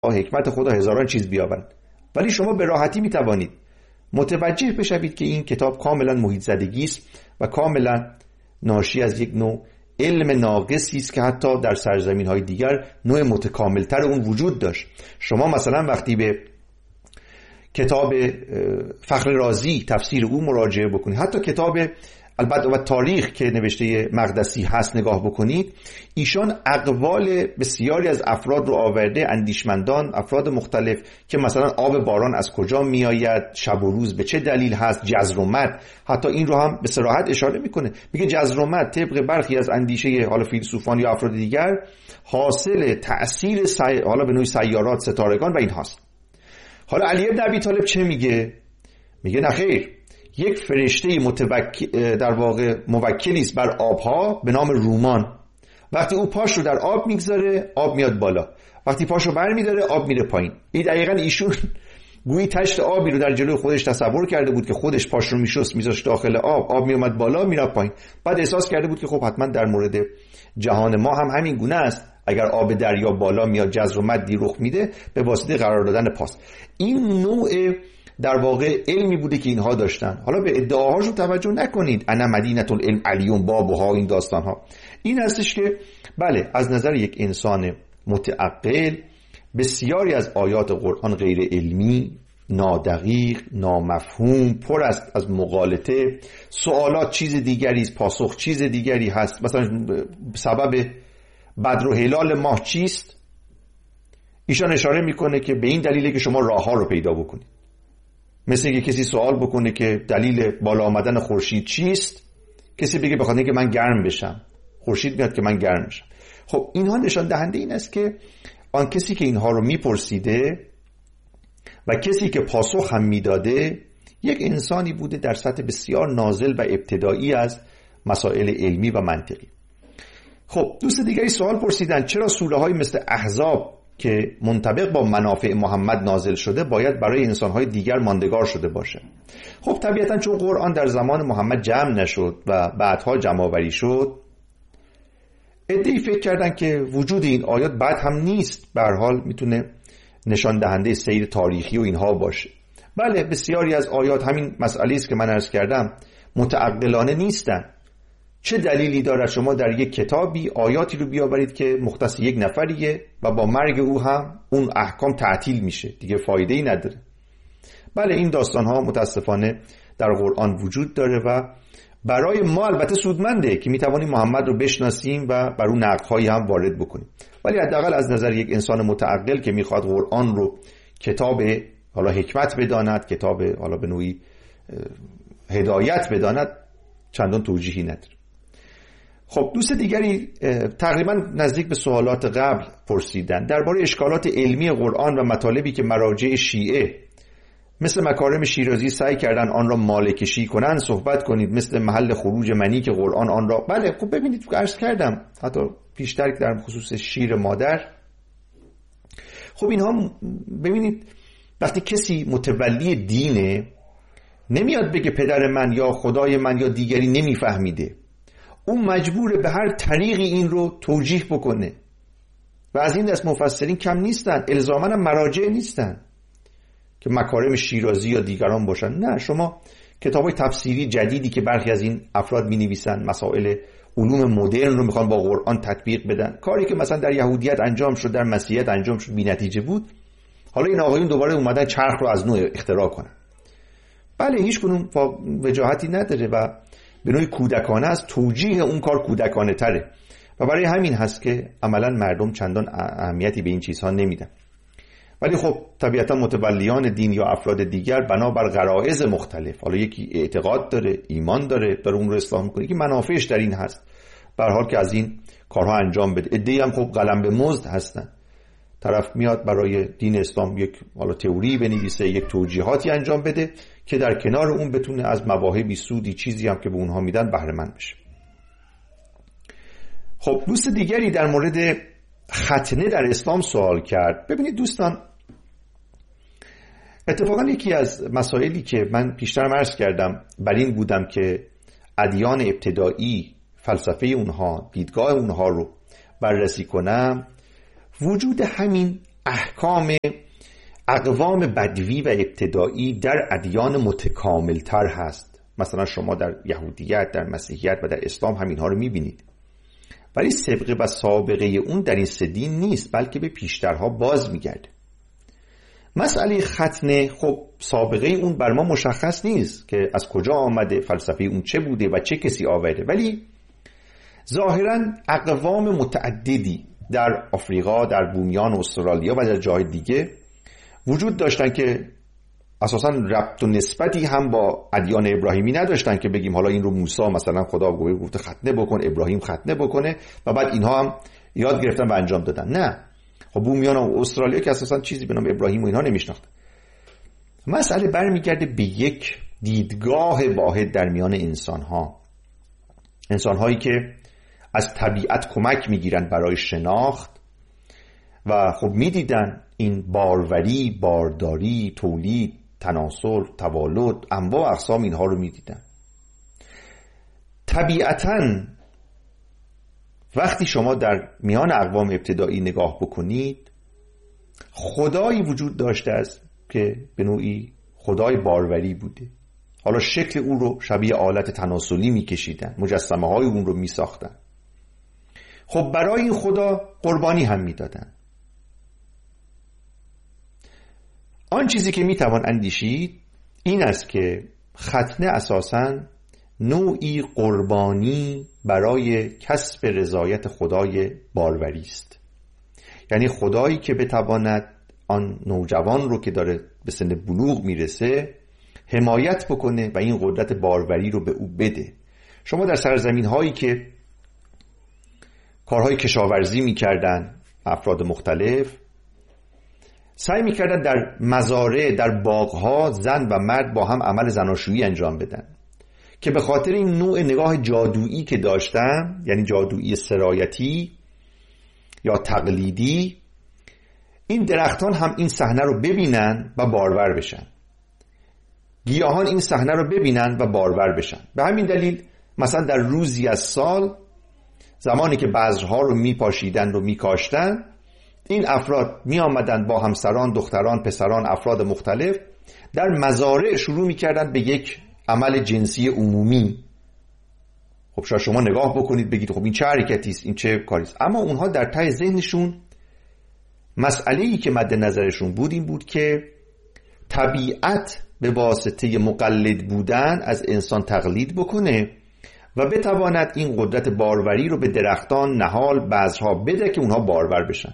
حکمت خدا هزاران چیز بیاورد، ولی شما به راحتی میتوانید متوجه بشوید که این کتاب کاملا محیط زدگی است و کاملا ناشی از یک نوع علم ناقصی است که حتی در سرزمین‌های دیگر نوع متکاملتر اون وجود داشت. شما مثلا وقتی به کتاب فخر رازی تفسیر او مراجعه بکنید، حتی کتاب البته و تاریخ که نوشته مقدسی هست نگاه بکنید، ایشان اقوال بسیاری از افراد رو آورده، اندیشمندان، افراد مختلف، که مثلا آب باران از کجا می آید، شب و روز به چه دلیل هست، جزر و مد، حتی این رو هم به صراحت اشاره میکنه، میگه جزر و مد طبق برخی از اندیشه حالا فیلسوفان یا افراد دیگر حاصل تأثیر حالا به نوعی سیارات، ستارگان و این هاست. حالا علی بن ابی طالب چه میگه؟ میگه نخیر، یک فرشته در واقع موکلی است بر آبها به نام رومان. وقتی او پاش رو در آب میگذاره آب میاد بالا، وقتی پاش رو بر میداره آب میره پایین. این دقیقاً ایشون گویی تشت آبی رو در جلوی خودش تصور کرده بود که خودش پاش رو میشست میذاشت داخل آب میومد بالا میرفت پایین. بعد احساس کرده بود که خب حتما در مورد جهان ما هم همین گونه است، اگر آب دریا بالا میاد جزر و مدی رخ میده به واسطه قرار دادن پاست. این نوع در واقع علمی بوده که اینها داشتن. حالا به ادعاهاشون توجه نکنید، انا مدینه العلم علیون بابها، این داستان ها. این هستش که بله، از نظر یک انسان متعقل بسیاری از آیات قرآن غیر علمی، نادقیق، نامفهوم، پر است از مغالطه، سوالات چیز دیگری است، پاسخ چیز دیگری هست. مثلا سبب بدر و هلال ماه چیست؟ ایشان اشاره میکنه که به این دلیله که شما راه ها رو پیدا بکنید. مثل اینکه کسی سوال بکنه که دلیل بالا آمدن خورشید چیست، کسی بگه بخاطر اینکه من گرم بشم، خورشید میاد که من گرم بشم. خب اینها نشان دهنده این است که آن کسی که اینها رو میپرسیده و کسی که پاسخ هم میداده یک انسانی بوده در سطح بسیار نازل و ابتدایی از مسائل علمی و منطقی. خب دوست دیگری سوال پرسیدن چرا سوره های مثل احزاب که منطبق با منافع محمد نازل شده باید برای انسانهای دیگر ماندگار شده باشه؟ خب طبیعتا چون قرآن در زمان محمد جمع نشد و بعدها جمع آوری شد، عده‌ای فکر کردن که وجود این آیات بعد هم نیست، به هر حال میتونه نشان دهنده سیر تاریخی و اینها باشه. بله، بسیاری از آیات همین مسئله است که من عرض کردم، متعقلانه نیستن. چه دلیلی داره شما در یک کتابی آیاتی رو بیاورید که مختص یک نفریه و با مرگ او هم اون احکام تعطیل میشه، دیگه فایده‌ای نداره. بله، این داستان‌ها متاسفانه در قرآن وجود داره و برای ما البته سودمنده که میتوانیم محمد رو بشناسیم و بر اون نقدهایی هم وارد بکنیم، ولی حداقل از نظر یک انسان متعقل که میخواد قرآن رو کتاب حالا حکمت بداند، کتاب حالا به نوعی هدایت بداند، چندان توجیهی نداره. خب دوست دیگری تقریبا نزدیک به سوالات قبل پرسیدن درباره اشکالات علمی قرآن و مطالبی که مراجع شیعه مثل مکارم شیرازی سعی کردن آن را مالکشی کنن صحبت کنید، مثل محل خروج منی که قرآن آن را. بله خب ببینید، عرض کردم حتی پیشتر در خصوص شیر مادر. خب اینها ببینید، وقتی کسی متولی دینه نمیاد بگه پدر من یا خدای من یا دیگری نمیفهمیده، اون مجبوره به هر طریقی این رو توجیه بکنه و از این دست مفسرین کم نیستن، الزاماً هم مراجع نیستن که مکارم شیرازی یا دیگران باشن. نه، شما کتابای تفسیری جدیدی که برخی از این افراد می‌نویسن، مسائل علوم مدرن رو میخوان با قرآن تطبیق بدن، کاری که مثلا در یهودیت انجام شد، در مسیحیت انجام شد، بی‌نتیجه بود. حالا این آقایون دوباره اومدن چرخ رو از نوع اختراع کنن. بله، هیچ کنون وجاهتی نداره و به نوعی کودکانه است، توجیه اون کار کودکانه تره و برای همین هست که عملا مردم چندان اهمیتی به این چیزها نمیدن. ولی خب طبیعتا متولیان دین یا افراد دیگر بنابر غرایز مختلف، حالا یکی اعتقاد داره، ایمان داره اون رو اصلاح میکنه، یکی منافعش در این هست به هر حال که از این کارها انجام بده. عده‌ای هم خب قلم به مزد هستن، طرف میاد برای دین اسلام یک حالا تئوری بنویسه، یک توجیهاتی انجام بده که در کنار اون بتونه از مواهبی، سودی، چیزی هم که به اونها میدن بهره مند بشه. خب دوست دیگری در مورد ختنه در اسلام سوال کرد. ببینید دوستان، اتفاقا یکی از مسائلی که من پیشتر عرض کردم بر این بودم که ادیان ابتدایی، فلسفه اونها، دیدگاه اونها رو بررسی کنم، وجود همین احکام اقوام بدوی و ابتدایی در ادیان متکاملتر هست. مثلا شما در یهودیت، در مسیحیت و در اسلام همینها رو میبینید، ولی سابقه و سابقه اون در این سه دین نیست، بلکه به پیشترها باز میگرده. مسئله ختنه خب سابقه اون بر ما مشخص نیست که از کجا آمده، فلسفه اون چه بوده و چه کسی آورده، ولی ظاهراً اقوام متعددی در آفریقا، در بومیان استرالیا و در جای دیگه وجود داشتن که اساساً ربط و نسبتی هم با ادیان ابراهیمی نداشتن که بگیم حالا این رو موسی مثلا خدا گفته ختنه بکن، ابراهیم ختنه بکنه و بعد اینها هم یاد گرفتن و انجام دادن. نه، خب بومیان استرالیا که اساساً چیزی به نام ابراهیم و اینها نمیشناختن. مسئله برمیگرده به یک دیدگاه واحد در میان انسان‌هایی که از طبیعت کمک میگیرن برای شناخت و خب میدیدن این باروری، بارداری، تولید، تناسل، توالد، انواع و اقسام اینها رو میدیدن. طبیعتاً وقتی شما در میان اقوام ابتدایی نگاه بکنید، خدایی وجود داشته است که به نوعی خدای باروری بوده. حالا شکل اون رو شبیه آلت تناسلی میکشیدن، مجسمه های اون رو میساختن. خب برای این خدا قربانی هم میدادن. آن چیزی که میتوان اندیشید این است که ختنه اساساً نوعی قربانی برای کسب رضایت خدای باروری است. یعنی خدایی که بتواند آن نوجوان رو که داره به سن بلوغ میرسه حمایت بکنه و این قدرت باروری رو به او بده. شما در سرزمین هایی که کارهای کشاورزی میکردن افراد مختلف سعی میکردن در مزارع، در باغها زن و مرد با هم عمل زناشویی انجام بدن که به خاطر این نوع نگاه جادویی که داشتن، یعنی جادویی سرایتی یا تقلیدی، این درختان هم این صحنه رو ببینن و بارور بشن، گیاهان این صحنه رو ببینن و بارور بشن. به همین دلیل مثلا در روزی از سال زمانی که بذرها رو میپاشیدن و میکاشتن، این افراد می آمدن با همسران، دختران، پسران، افراد مختلف در مزارع شروع میکردن به یک عمل جنسی عمومی. خب شاید شما نگاه بکنید بگید خب این چه حرکتی است، این چه کاری است، اما اونها در ته ذهنشون مسئله‌ای که مد نظرشون بود این بود که طبیعت به واسطه مقلد بودن از انسان تقلید بکنه و بتواند این قدرت باروری رو به درختان، نهال، بذرها بده که اونها بارور بشن.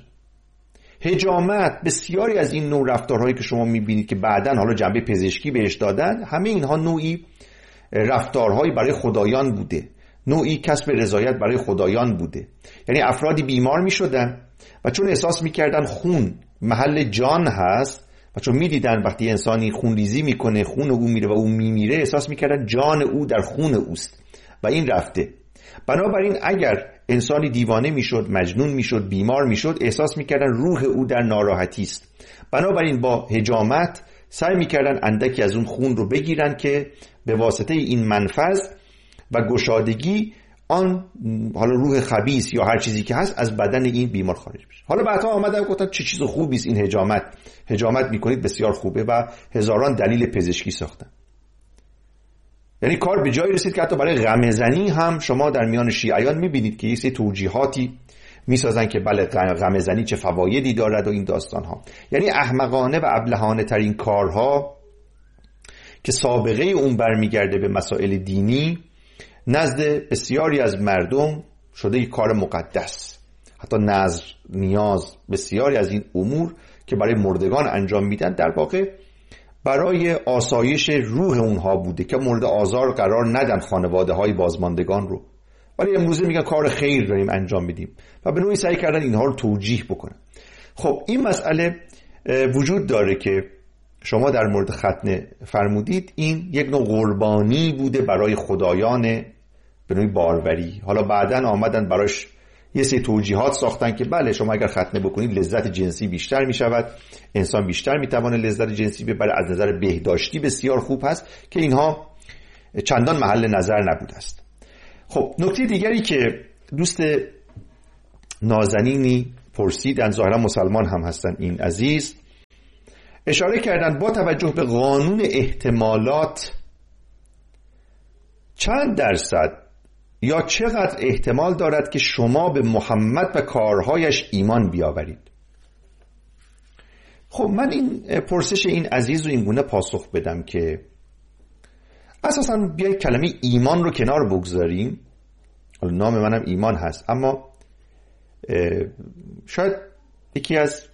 حجامت، بسیاری از این نوع رفتارهایی که شما میبینید که بعداً حالا جنبه پزشکی بهش دادن، همه اینها نوعی رفتارهایی برای خدایان بوده، نوعی کسب رضایت برای خدایان بوده. یعنی افرادی بیمار میشدن و چون احساس میکردن خون محل جان هست و چون میدیدن وقتی انسانی خون ریزی میکنه خون او میره و او میمیره، احساس میکردن جان او در خون اوست و این رفته. بنابراین اگر انسانی دیوانه میشد، مجنون میشد، بیمار میشد، احساس میکردن روح او در ناراحتی است. بنابراین با حجامت سعی میکردن اندکی از اون خون رو بگیرن که به واسطه این منفذ و گشادگی آن حالا روح خبیث یا هر چیزی که هست از بدن این بیمار خارج بشه. حالا بعدها آمدن گفتن چه چیز خوبی است این حجامت میکنید بسیار خوبه و هزاران دلیل پزشکی ساختن. یعنی کار به جایی رسید که حتی برای غمزنی هم شما در میان شیعیان میبینید که یه سری توجیهاتی میسازن که بله غمزنی چه فوایدی دارد و این داستان ها. یعنی احمقانه و ابلهانه ترین کارها که سابقه اون برمیگرده به مسائل دینی نزد بسیاری از مردم شده یک کار مقدس. حتی نذر، نیاز، بسیاری از این امور که برای مردگان انجام میدن در واقع برای آسایش روح اونها بوده که مورد آزار قرار ندن خانواده های بازماندگان رو، ولی امروزه میگن کار خیر داریم انجام میدیم و به نوعی سعی کردن اینها رو توجیه بکنن. خب این مسئله وجود داره که شما در مورد ختنه فرمودید، این یک نوع قربانی بوده برای خدایان به نوعی باروری. حالا بعداً آمدن براش یه سری توجیهات ساختن که بله شما اگر ختنه بکنید لذت جنسی بیشتر می شود، انسان بیشتر می توانه لذت جنسی ببره، از نظر بهداشتی بسیار خوب هست که اینها چندان محل نظر نبوده است. خب نکته دیگری که دوست نازنینی پرسیدن، ظاهرا مسلمان هم هستن این عزیز، اشاره کردن با توجه به قانون احتمالات چند درصد یا چقدر احتمال دارد که شما به محمد و کارهایش ایمان بیاورید. خب من این پرسش این عزیز رو این گونه پاسخ بدم که اساساً بیای کلمه ایمان رو کنار بگذاریم. نام منم ایمان هست، اما شاید یکی از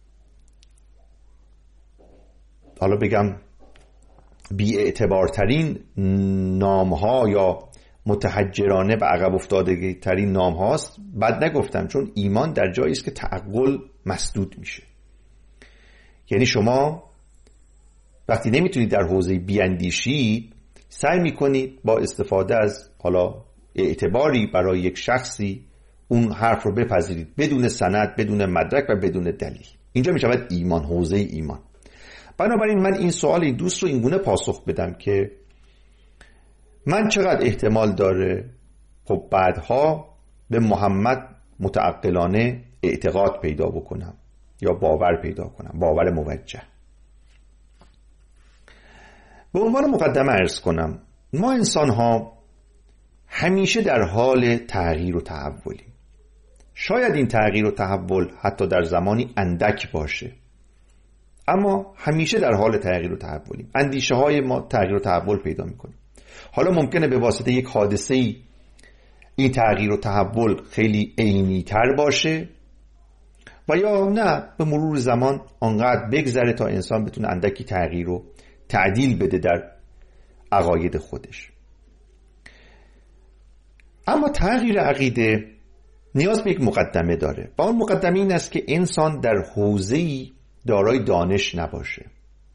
حالا بگم بی‌اعتبارترین نام‌ها یا متحجرانه و عقب افتاده ترین نام هاست. بد نگفتم، چون ایمان در جایی است که تعقل مسدود میشه. یعنی شما وقتی نمیتونید در حوزه بیاندیشید، سعی میکنید با استفاده از حالا اعتباری برای یک شخصی اون حرف رو بپذیرید بدون سند، بدون مدرک و بدون دلیل. اینجا میشود ایمان، حوزه ایمان. بنابراین من این سوال این دوست رو اینگونه پاسخ بدم که من چقدر احتمال داره خب بعدها به محمد متعقلانه اعتقاد پیدا بکنم یا باور پیدا کنم، باور موجه. به عنوان مقدمه عرض کنم ما انسان ها همیشه در حال تغییر و تحولیم. شاید این تغییر و تحول حتی در زمانی اندک باشه، اما همیشه در حال تغییر و تحولیم. اندیشه های ما تغییر و تحول پیدا میکنه. حالا ممکنه به واسطه یک حادثه‌ای این تغییر و تحول خیلی عینی تر باشه و یا نه به مرور زمان آنقدر بگذره تا انسان بتونه اندکی تغییر و تعدیل بده در عقاید خودش. اما تغییر عقیده نیاز به یک مقدمه داره و اون مقدمه این است که انسان در حوزه‌ای دارای دانش نباشه.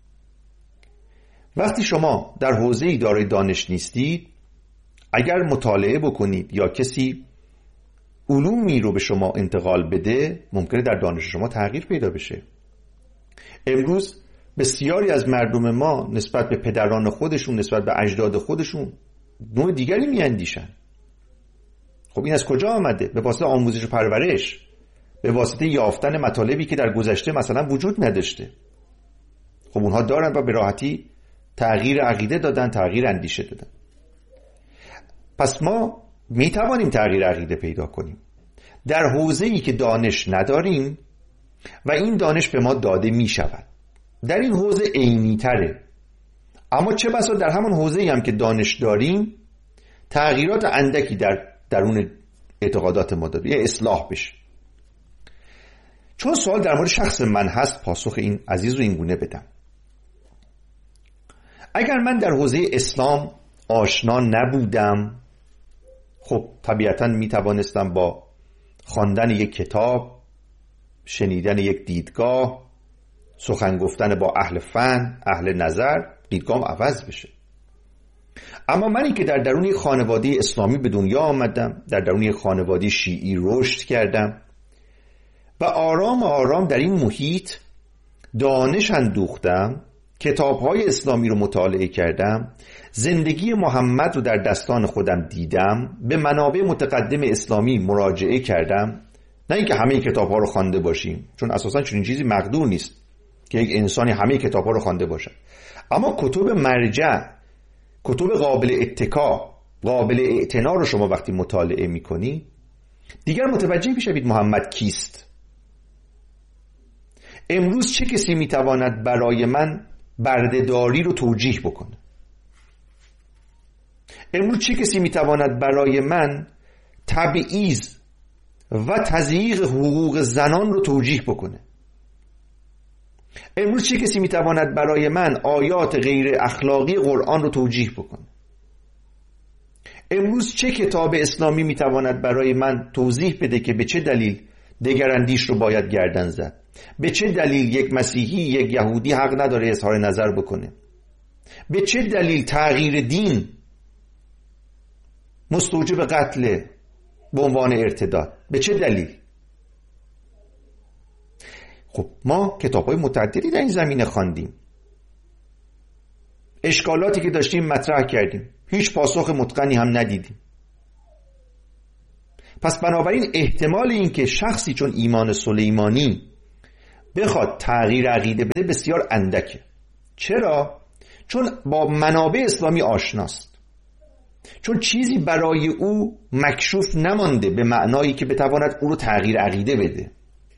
وقتی شما در حوزه‌ای دارای دانش نیستید، اگر مطالعه بکنید یا کسی علومی رو به شما انتقال بده، ممکنه در دانش شما تغییر پیدا بشه. امروز بسیاری از مردم ما نسبت به پدران خودشون، نسبت به اجداد خودشون نوع دیگری میاندیشن. خب این از کجا آمده؟ به واسطه آموزش و پرورش، به واسطه یافتن مطالبی که در گذشته مثلا وجود نداشته. خب اونها دارن و به راحتی تغییر عقیده دادن، تغییر اندیشه دادن. پس ما میتوانیم تغییر عقیده پیدا کنیم در حوزه‌ای که دانش نداریم و این دانش به ما داده میشود. در این حوزه عینی تره، اما چه بسا در همون حوزه‌ای هم که دانش داریم تغییرات اندکی در درون اعتقادات ما داده، یه اصلاح بشه. چون سوال در مورد شخص من هست، پاسخ این عزیز رو این گونه بدم. اگر من در حوزه اسلام آشنا نبودم، خب طبیعتاً می توانستم با خواندن یک کتاب، شنیدن یک دیدگاه، سخن گفتن با اهل فن، اهل نظر، دیدگاهم عوض بشه. اما منی که در درون خانواده اسلامی به دنیا آمدم، در درون خانواده شیعی رشد کردم و آرام آرام در این محیط دانش اندوختم، کتاب‌های اسلامی رو مطالعه کردم، زندگی محمد رو در دستان خودم دیدم، به منابع متقدم اسلامی مراجعه کردم. نه اینکه همه کتاب‌ها رو خوانده باشیم، چون اساساً چنین چیزی مقدور نیست که یک انسانی همه کتاب‌ها رو خوانده باشه، اما کتب مرجع، کتب قابل اتکا، قابل اعتنا رو شما وقتی مطالعه می‌کنی دیگر متوجه می‌شوید محمد کیست. امروز چه کسی می‌تواند برای من بردهداری رو توجیه بکنه؟ امروز چه کسی میتواند برای من تبعیض و تضییق حقوق زنان رو توجیه بکنه؟ امروز چه کسی میتواند برای من آیات غیر اخلاقی قرآن رو توجیه بکنه؟ امروز چه کتاب اسلامی میتواند برای من توضیح بده که به چه دلیل دگراندیش رو باید گردن زد؟ به چه دلیل یک مسیحی، یک یهودی حق نداره اظهار نظر بکنه؟ به چه دلیل تغییر دین مستوجب قتل به عنوان ارتداد؟ به چه دلیل؟ خب ما کتاب‌های متعددی در این زمینه خواندیم، اشکالاتی که داشتیم مطرح کردیم، هیچ پاسخ متقنی هم ندیدیم. پس بنابراین احتمال این که شخصی چون ایمان سلیمانی بخواد تغییر عقیده بده بسیار اندکه. چرا؟ چون با منابع اسلامی آشناست، چون چیزی برای او مکشوف نمانده به معنایی که بتواند او رو تغییر عقیده بده.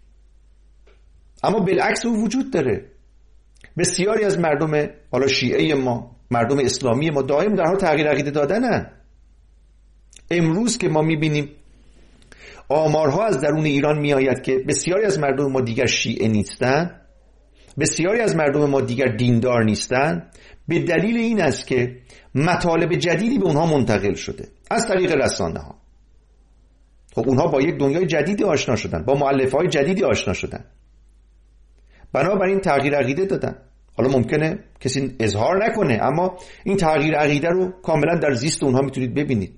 اما بالعکس او وجود داره. بسیاری از مردم حالا شیعه ما، مردم اسلامی ما دائم در حال تغییر عقیده دادنن. امروز که ما میبینیم آمارها از درون ایران میآید که بسیاری از مردم ما دیگر شیعه نیستن، بسیاری از مردم ما دیگر دیندار نیستن، به دلیل این است که مطالب جدیدی به اونها منتقل شده از طریق رسانه ها. خب اونها با یک دنیای جدیدی آشنا شدن، با مؤلفه‌های جدیدی آشنا شدن، بنابراین تغییر عقیده دادن. حالا ممکنه کسی اظهار نکنه، اما این تغییر عقیده رو کاملا در زیست اونها میتونید ببینید.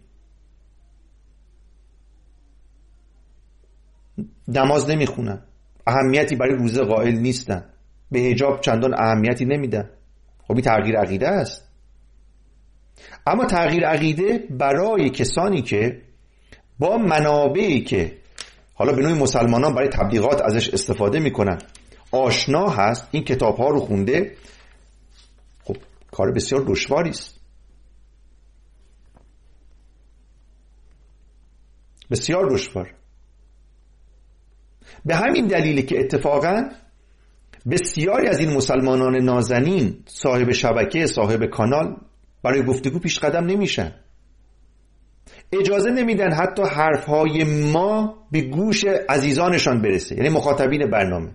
نماز نمیخونن، اهمیتی برای روزه قائل نیستن، به حجاب چندان اهمیتی نمیدن. خب این تغییر عقیده است. اما تغییر عقیده برای کسانی که با منابعی که حالا به نوعی مسلمانان برای تبلیغات ازش استفاده میکنن آشنا هست، این کتاب ها رو خونده، خب کار بسیار دشواری است، بسیار دشوار. به همین دلیله که اتفاقا بسیاری از این مسلمانان نازنین صاحب شبکه، صاحب کانال برای گفتگو پیش قدم نمیشن، اجازه نمیدن حتی حرفهای ما به گوش عزیزانشان برسه، یعنی مخاطبین برنامه.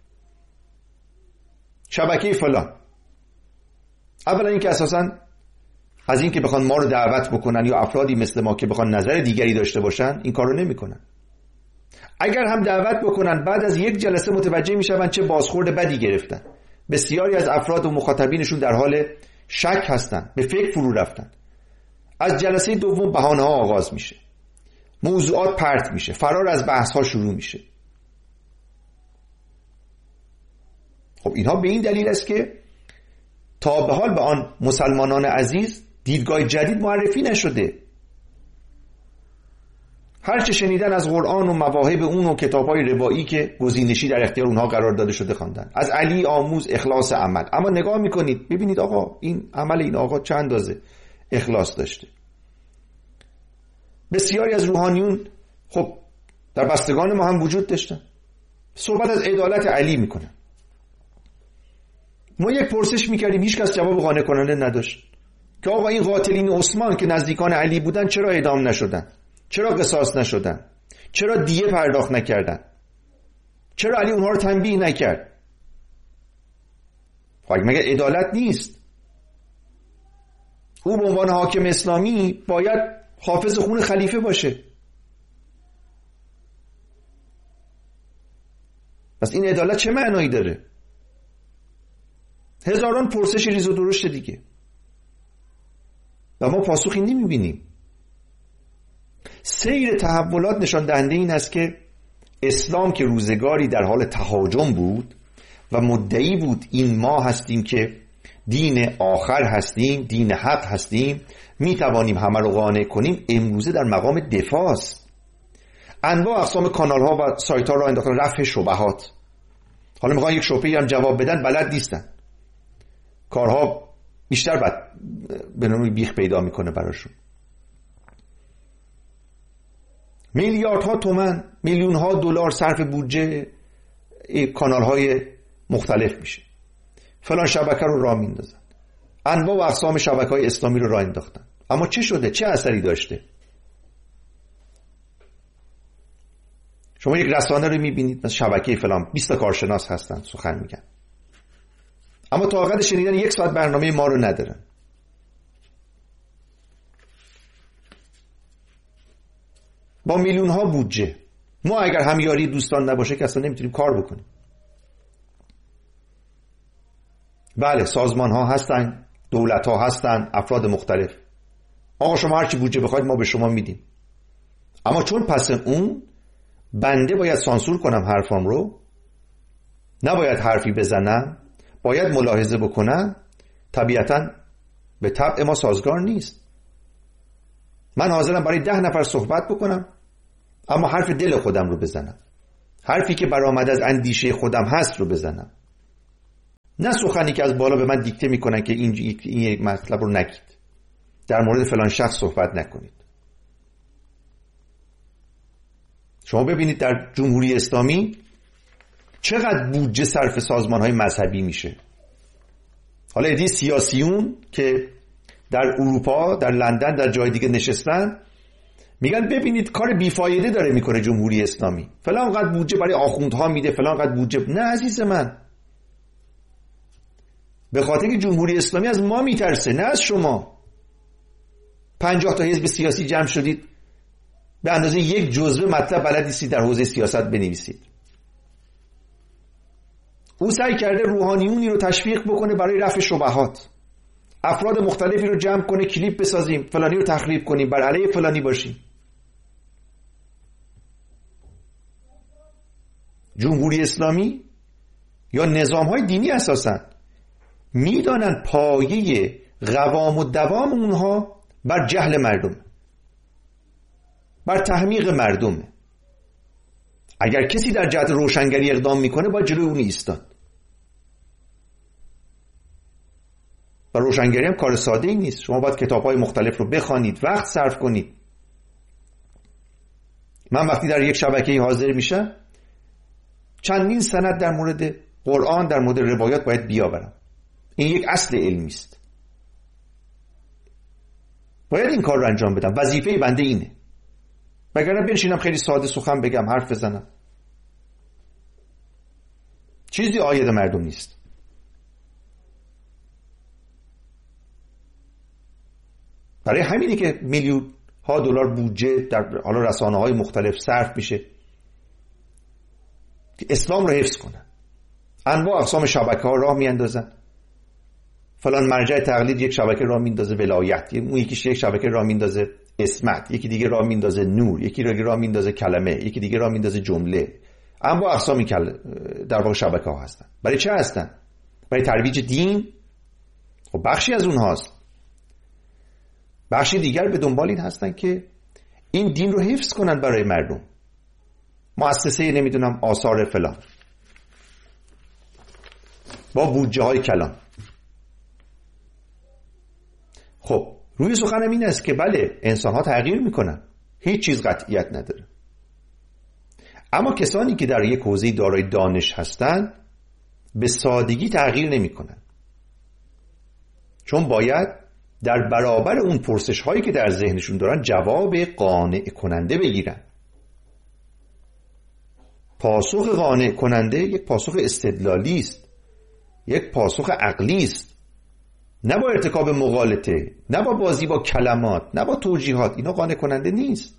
شبکه فلان، اولا اینکه اساساً از این که بخوان ما رو دعوت بکنن یا افرادی مثل ما که بخوان نظر دیگری داشته باشن این کارو نمیکنن. اگر هم دعوت بکنن بعد از یک جلسه متوجه میشن چه بازخورد بدی گرفتن. بسیاری از افراد و مخاطبینشون در حال شک هستن، به فکر فرو رفتن. از جلسه دوم بهانه ها آغاز میشه، موضوعات پرت میشه، فرار از بحث ها شروع میشه. خب اینها به این دلیل است که تا به حال به آن مسلمانان عزیز دیدگاه جدید معرفی نشده. هرچه شنیدن از قرآن و مواهب اون و کتاب‌های روایی که گزینشی در اختیار اونها قرار داده شده خواندن. از علی آموز اخلاص عمل. اما نگاه میکنید ببینید آقا این عمل این آقا چند اندازه اخلاص داشته. بسیاری از روحانیون خب در بستگان ما هم وجود داشتن، صحبت از عدالت علی میکنن. ما یک پرسش میکردیم هیچ کس جواب قانع کننده نداشت که آقا این قاتلین عثمان که نزدیکان علی بودن چرا اعدام نشدن؟ چرا قصاص نشدن؟ چرا دیه پرداخت نکردن؟ چرا علی اونها رو تنبیه نکرد؟ خب مگه عدالت نیست؟ او به عنوان حاکم اسلامی باید حافظ خون خلیفه باشه. پس این عدالت چه معنایی داره؟ هزاران پرسش ریز و درشت دیگه و ما پاسخی نمیبینیم. سیر تحولات نشان دهنده این است که اسلام که روزگاری در حال تهاجم بود و مدعی بود این ما هستیم که دین آخر هستیم، دین حق هستیم، میتوانیم همه رو قانع کنیم، امروزه در مقام دفاع است. انواع اقسام کانال ها و سایت ها را انداختن رفع شبهات. حالا میخوان یک شبهه‌ای هم جواب بدن بلد نیستن، کارها بیشتر به نوعی بیخ پیدا میکنه براشون. میلیاردها تومان، میلیونها دلار صرف بودجه کانال های مختلف میشه. فلان شبکه رو راه میندازن، انواع و اقسام شبکه های اسلامی رو راه انداختن. اما چه شده؟ چه اثری داشته؟ شما یک رسانه رو میبینید مثل شبکه فلان 20 تا کارشناس هستن سخن میگن، اما طاقت شنیدن 1 ساعت برنامه ما رو ندارن. با میلیون ها بودجه ما اگر همیاری دوستان نباشه که اصلا نمیتونیم کار بکنیم. بله سازمان ها هستن، دولت ها هستن، افراد مختلف. آقا شما هرچی بودجه بخواید ما به شما میدیم، اما چون پس اون بنده باید سانسور کنم حرفام رو، نباید حرفی بزنم، باید ملاحظه بکنم، طبیعتاً به طبع ما سازگار نیست. من حاضرم برای 10 نفر صحبت بکنم، اما حرف دل خودم رو بزنم، حرفی که برآمده از اندیشه خودم هست رو بزنم، نه سخنی که از بالا به من دیکته میکنن که این مطلب رو نگید، در مورد فلان شخص صحبت نکنید. شما ببینید در جمهوری اسلامی چقدر بودجه صرف سازمان‌های مذهبی میشه. حالا ایده سیاسیون که در اروپا، در لندن، در جای دیگه نشستن میگن ببینید کار بیفایده داره میکنه جمهوری اسلامی، فلان قدر بودجه برای آخوندها میده، فلان قدر بودجه. نه عزیز من، به خاطر که جمهوری اسلامی از ما میترسه، نه از شما. 50 تا حزب سیاسی جمع شدید، به اندازه یک جزوه مطلب بلد نیستید در حوزه سیاست بنویسید. او سعی کرده روحانیونی رو تشویق بکنه برای رفع شبهات، افراد مختلفی رو جمع کنه، کلیپ بسازیم، فلانی رو تخریب کنیم، بر علیه فلانی باشیم. جمهوری اسلامی یا نظام‌های دینی اساساً میدانن پایه قوام و دوام اونها بر جهل مردم، بر تحمیق مردم. اگر کسی در جهت روشنگری اقدام میکنه باید جلوی اون ایستاد. و روشنگری هم کار ساده ای نیست. شما باید کتاب‌های مختلف رو بخوانید، وقت صرف کنید. من وقتی در یک شبکه‌ای حاضر میشم چندین سند در مورد قرآن، در مورد روایات باید بیاورم. این یک اصل علمی است. باید این کار رو انجام بدم. وظیفه بنده اینه. وگرنه بنشینم خیلی ساده سخن بگم، حرف بزنم، چیزی عاید مردم نیست. برای همینه که میلیون ها دلار بودجه در حالا رسانه‌های مختلف صرف میشه که اسلام رو حفظ کنن. انواع اقسام شبکه‌ها راه میاندازن. فلان مرجع تقلید یک شبکه راه میندازه ولایت، اون یکیش یک شبکه راه میندازه اسمت، یکی دیگه راه میندازه نور، یکی راه میندازه کلمه، یکی دیگه راه میندازه جمله. انواع اقسام در واقع شبکه‌ها هستن. برای چه هستن؟ برای ترویج دین. خب بخشی از اونهاست. بخشی دیگر به دنبال این هستن که این دین رو حفظ کنن برای مردم. مؤسسه نمیدونم آثار فلان با بودجه های کلان. خب روی سخنم این است که بله انسان ها تغییر میکنن، هیچ چیز قطعیت نداره، اما کسانی که در یک حوزه دارای دانش هستند به سادگی تغییر نمیکنن، چون باید در برابر اون پرسش هایی که در ذهنشون دارن جواب قانع کننده بگیرن. پاسخ قانع کننده یک پاسخ استدلالی است، یک پاسخ عقلی است، نه با ارتکاب مغالطه، نه با بازی با کلمات، نه با توجیهات. اینا قانع کننده نیست.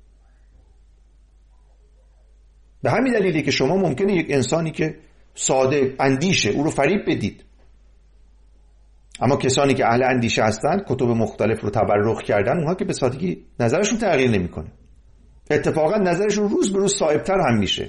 به همین دلیله که شما ممکنه یک انسانی که ساده اندیشه او رو فریب بدید، اما کسانی که اهل اندیشه هستن کتب مختلف رو تبرک کردن، اونها که به سادگی نظرشون تغییر نمیکنه، اتفاقا نظرشون روز به روز صائب‌تر هم میشه.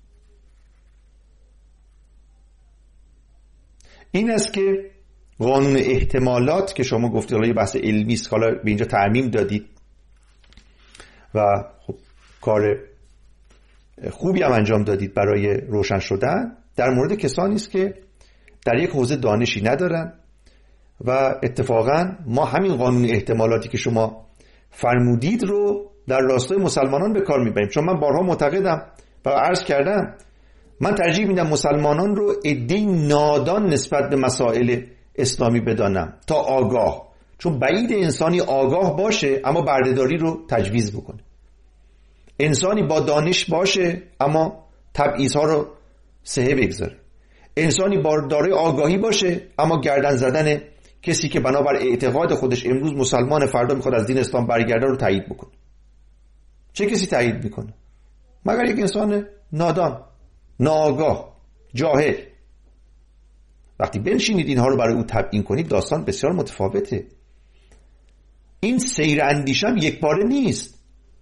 این است که قانون احتمالات که شما گفتید حالا یه بحث علمی است، حالا به اینجا تعمیم دادید و خب کار خوبی هم انجام دادید برای روشن شدن، در مورد کسانی است که در یک حوزه دانشی ندارن و اتفاقا ما همین قانون احتمالاتی که شما فرمودید رو در راستای مسلمانان به کار میبریم. چون من بارها معتقدم و عرض کردم من ترجیح میدم مسلمانان رو عده‌ای نادان نسبت به مسائل اسلامی بدانم تا آگاه، چون بعید انسانی آگاه باشه اما بردهداری رو تجویز بکنه، انسانی با دانش باشه اما تبعیض‌ها رو سهه بگذاره، انسانی با دارای آگاهی باشه اما گردن زدن کسی که بنابر اعتقاد خودش امروز مسلمان فردا میخواد از دین اسلام برگرده رو تایید بکنه. چه کسی تایید میکنه؟ مگر یک انسان نادان، ناآگاه، جاهل. وقتی بنشینید اینها رو برای او تبیین کنید داستان بسیار متفاوته. این سیر اندیشم یک باره نیست.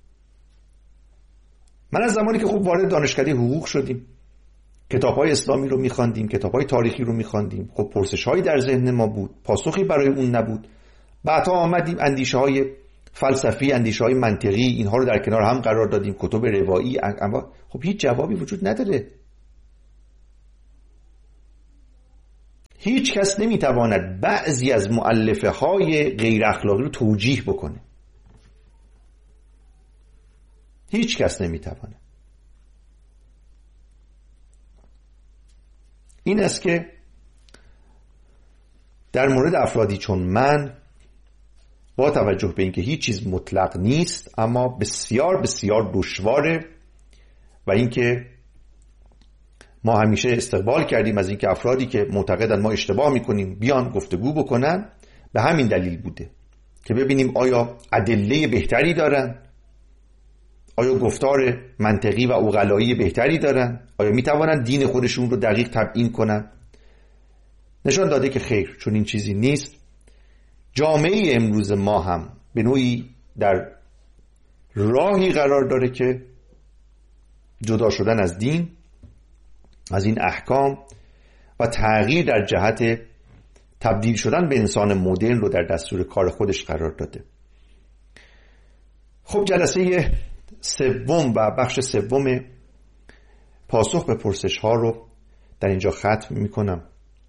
من از زمانی که خوب وارد دانشکده حقوق شدیم کتاب‌های اسلامی رو می‌خواندیم، کتاب‌های تاریخی رو می‌خواندیم، خب پرسش‌هایی در ذهن ما بود، پاسخی برای اون نبود. بعدها آمدیم اندیشه‌های فلسفی، اندیشه‌های منطقی، اینها رو در کنار هم قرار دادیم، کتب روایی، اما خب هیچ جوابی وجود نداره. هیچ کس نمیتواند بعضی از مؤلفه های غیر اخلاقی رو توجیه بکنه. هیچ کس نمیتواند. این است که در مورد افرادی چون من، با توجه به اینکه هیچ چیز مطلق نیست اما بسیار بسیار دشواره و اینکه ما همیشه استقبال کردیم از اینکه افرادی که معتقدن ما اشتباه میکنیم بیان گفتگو بکنن، به همین دلیل بوده که ببینیم آیا ادله بهتری دارن، آیا گفتار منطقی و عقلایی بهتری دارن، آیا میتوانن دین خودشون رو دقیق تبیین کنن. نشان داده که خیر، چون این چیزی نیست. جامعه امروز ما هم به نوعی در راهی قرار داره که جدا شدن از دین، از این احکام و تغییر در جهت تبدیل شدن به انسان مدرن رو در دستور کار خودش قرار داده. خب جلسه سوم و بخش سوم پاسخ به پرسش ها رو در اینجا ختم میکنم.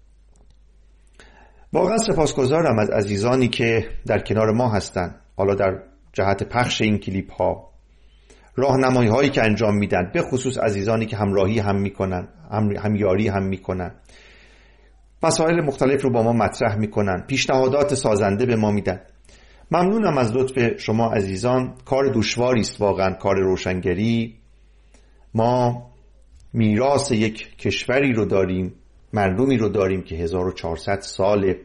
واقعا سپاسگزارم از عزیزانی که در کنار ما هستند، حالا در جهت پخش این کلیپ ها، راهنمایی هایی که انجام میدن، به خصوص عزیزانی که همراهی هم میکنن، همیاری هم میکنن، مسائل مختلف رو با ما مطرح میکنن، پیشنهادات سازنده به ما میدن. ممنونم از لطف شما عزیزان. کار دشواری است واقعا کار روشنگری. ما میراث یک کشوری رو داریم، مردمی رو داریم که 1400 سال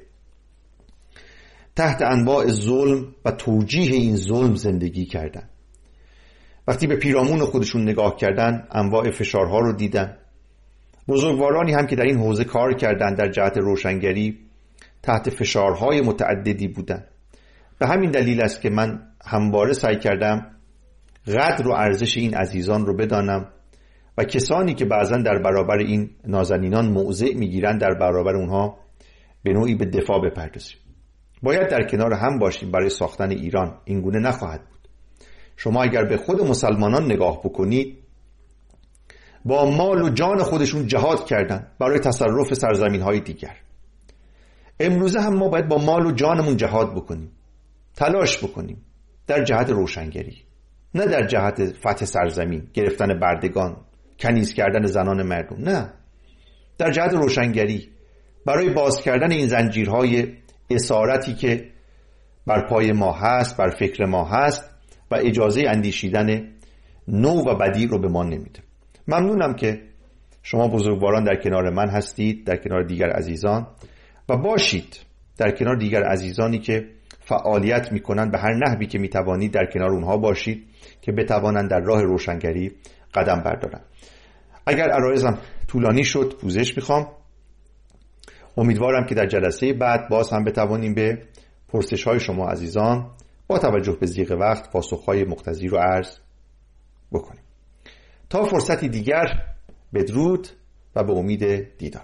تحت انواع ظلم و توجیه این ظلم زندگی کردن. وقتی به پیرامون خودشون نگاه کردن، انواع فشارها رو دیدن. بزرگوارانی هم که در این حوزه کار کردن در جهت روشنگری تحت فشارهای متعددی بودن. به همین دلیل است که من همواره سعی کردم قدر و ارزش این عزیزان رو بدانم و کسانی که بعضا در برابر این نازنینان موضع میگیرن در برابر اونها به نوعی به دفاع بپردازیم. باید در کنار هم باشیم برای ساختن ایران. این گونه نخواهد بود. شما اگر به خود مسلمانان نگاه بکنید، با مال و جان خودشون جهاد کردن برای تصرف سرزمین های دیگر. امروزه هم ما باید با مال و جانمون جهاد بکنیم، تلاش بکنیم در جهت روشنگری، نه در جهت فتح سرزمین، گرفتن بردگان، کنیز کردن زنان مردم، نه، در جهت روشنگری برای باز کردن این زنجیرهای اسارتی که بر پای ما هست، بر فکر ما هست و اجازه اندیشیدن نو و بدیع رو به ما نمیده. ممنونم که شما بزرگواران در کنار من هستید، در کنار دیگر عزیزان، و باشید در کنار دیگر عزیزانی که فعالیت میکنن. به هر نحوی که میتوانید در کنار اونها باشید که بتوانند در راه روشنگری قدم بردارن. اگر عرایزم طولانی شد پوزش میخوام. امیدوارم که در جلسه بعد باز هم بتوانیم به پرسش های شما عزیزان با توجه به ضیق وقت پاسخهای مقتضی رو عرض بکنیم. تا فرصتی دیگر، بدرود و به امید دیدار.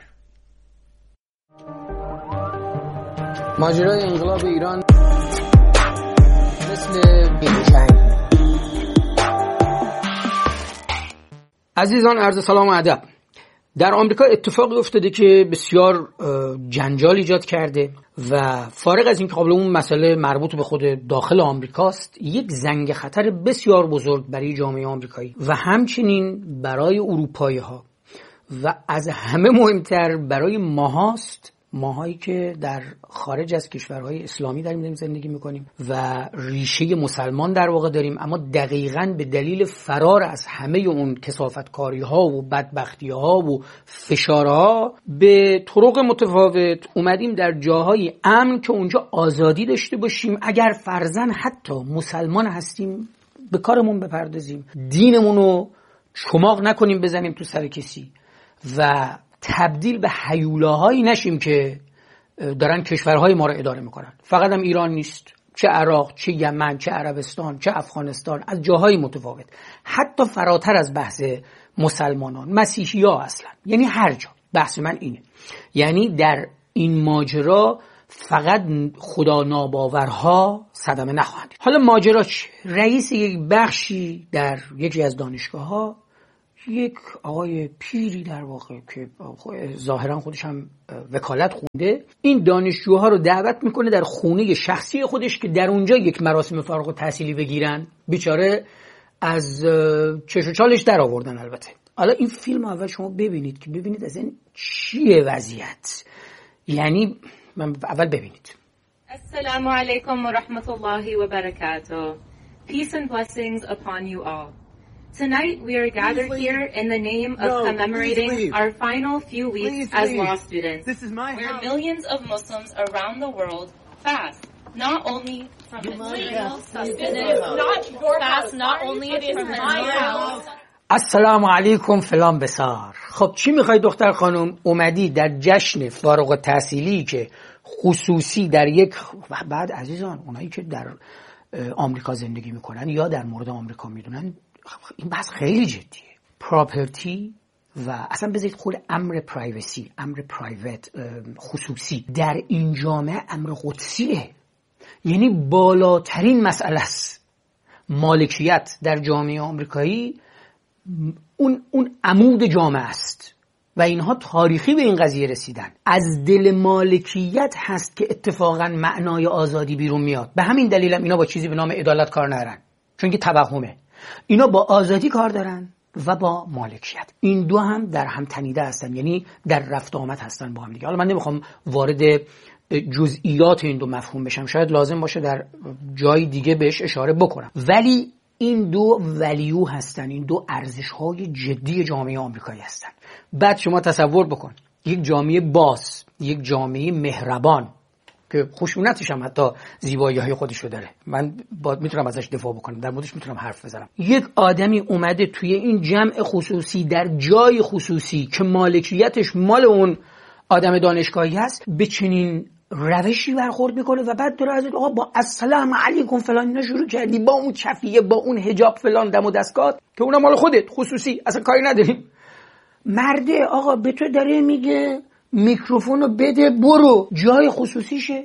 ماجرای انقلاب ایران مثل بیجنگ. عزیزان عرض سلام و ادب. در آمریکا اتفاقی افتاده که بسیار جنجال ایجاد کرده و فارغ از این که قبل اون مسئله مربوط به خود داخل آمریکاست، یک زنگ خطر بسیار بزرگ برای جامعه آمریکایی و همچنین برای اروپایی ها و از همه مهمتر برای ماهاست، ماهایی که در خارج از کشورهای اسلامی داریم زندگی میکنیم و ریشه مسلمان در واقع داریم، اما دقیقاً به دلیل فرار از همه اون کثافتکاری ها و بدبختی ها و فشارها به طرق متفاوت اومدیم در جاهای امن که اونجا آزادی داشته باشیم. اگر فرضاً حتی مسلمان هستیم به کارمون بپردازیم، دینمون رو چماق نکنیم بزنیم تو سر کسی و تبدیل به هیولاهایی نشیم که دارن کشورهای ما رو اداره میکنن. فقط هم ایران نیست، چه عراق، چه یمن، چه عربستان، چه افغانستان، از جاهای متفاوت، حتی فراتر از بحث مسلمانان، مسیحی ها اصلا، یعنی هر جا. بحث من اینه، یعنی در این ماجرا فقط خدا ناباورها صدمه نخواهند. حالا ماجرا چیه؟ رئیس یک بخشی در یکی از دانشگاه‌ها، یک آقای پیری در واقع که ظاهرا خودش هم وکالت خونده، این دانشجوها رو دعوت میکنه در خونه شخصی خودش که در اونجا یک مراسم فارغ التحصیلی بگیرن. بیچاره از چش و چالش در آوردن. البته حالا این فیلم اول شما ببینید که ببینید از این چیه وضعیت، یعنی اول ببینید. السلام علیکم و رحمت الله و برکاته. Peace and blessings upon you all. Tonight we are gathered here in the name of commemorating our final few weeks as law students, where millions of Muslims around the world fast, not only from the السلام علیکم فلان بسار. خب چی میخوای دختر خانم؟ اومدی در جشن فارغ التحصیلی که خصوصی در یک، بعد عزیزان اونایی که در آمریکا زندگی میکنن یا در مورد آمریکا میدونن این بحث خیلی جدیه. پراپرتی و اصلا بذارید خود امر پرایوسی، امر پرایوت، خصوصی در این جامعه امر قدسیه، یعنی بالاترین مسئله است. مالکیت در جامعه آمریکایی اون عمود جامعه است و اینها تاریخی به این قضیه رسیدن. از دل مالکیت هست که اتفاقا معنای آزادی بیرون میاد. به همین دلیل هم اینا با چیزی به نام عدالت کار ندارن، چون که توهمه. اینا با آزادی کار دارن و با مالکیت. این دو هم در هم تنیده هستن، یعنی در رفت آمد هستن با هم دیگه. حالا من نمیخوام وارد جزئیات این دو مفهوم بشم، شاید لازم باشه در جای دیگه بهش اشاره بکنم، ولی این دو ولیو هستن، این دو ارزش‌های جدی جامعه آمریکایی هستن. بعد شما تصور بکن یک جامعه باز، یک جامعه مهربان که خشونتش هم حتی زیبایی‌های خودشو داره، من میتونم ازش دفاع بکنم، در موردش میتونم حرف بزنم. یک آدمی اومده توی این جمع خصوصی در جای خصوصی که مالکیتش مال اون آدم دانشگاهی هست به چنین روشی برخورد میکنه و بعد داره از آقا با السلام علیکم فلان اینا شروع کردی، با اون چفیه، با اون حجاب فلان دم و دستگاه که اونم مال خودت خصوصی، اصلا کاری نداریم. مرده آقا به تو داره میگه میکروفونو بده برو جای خصوصیشه.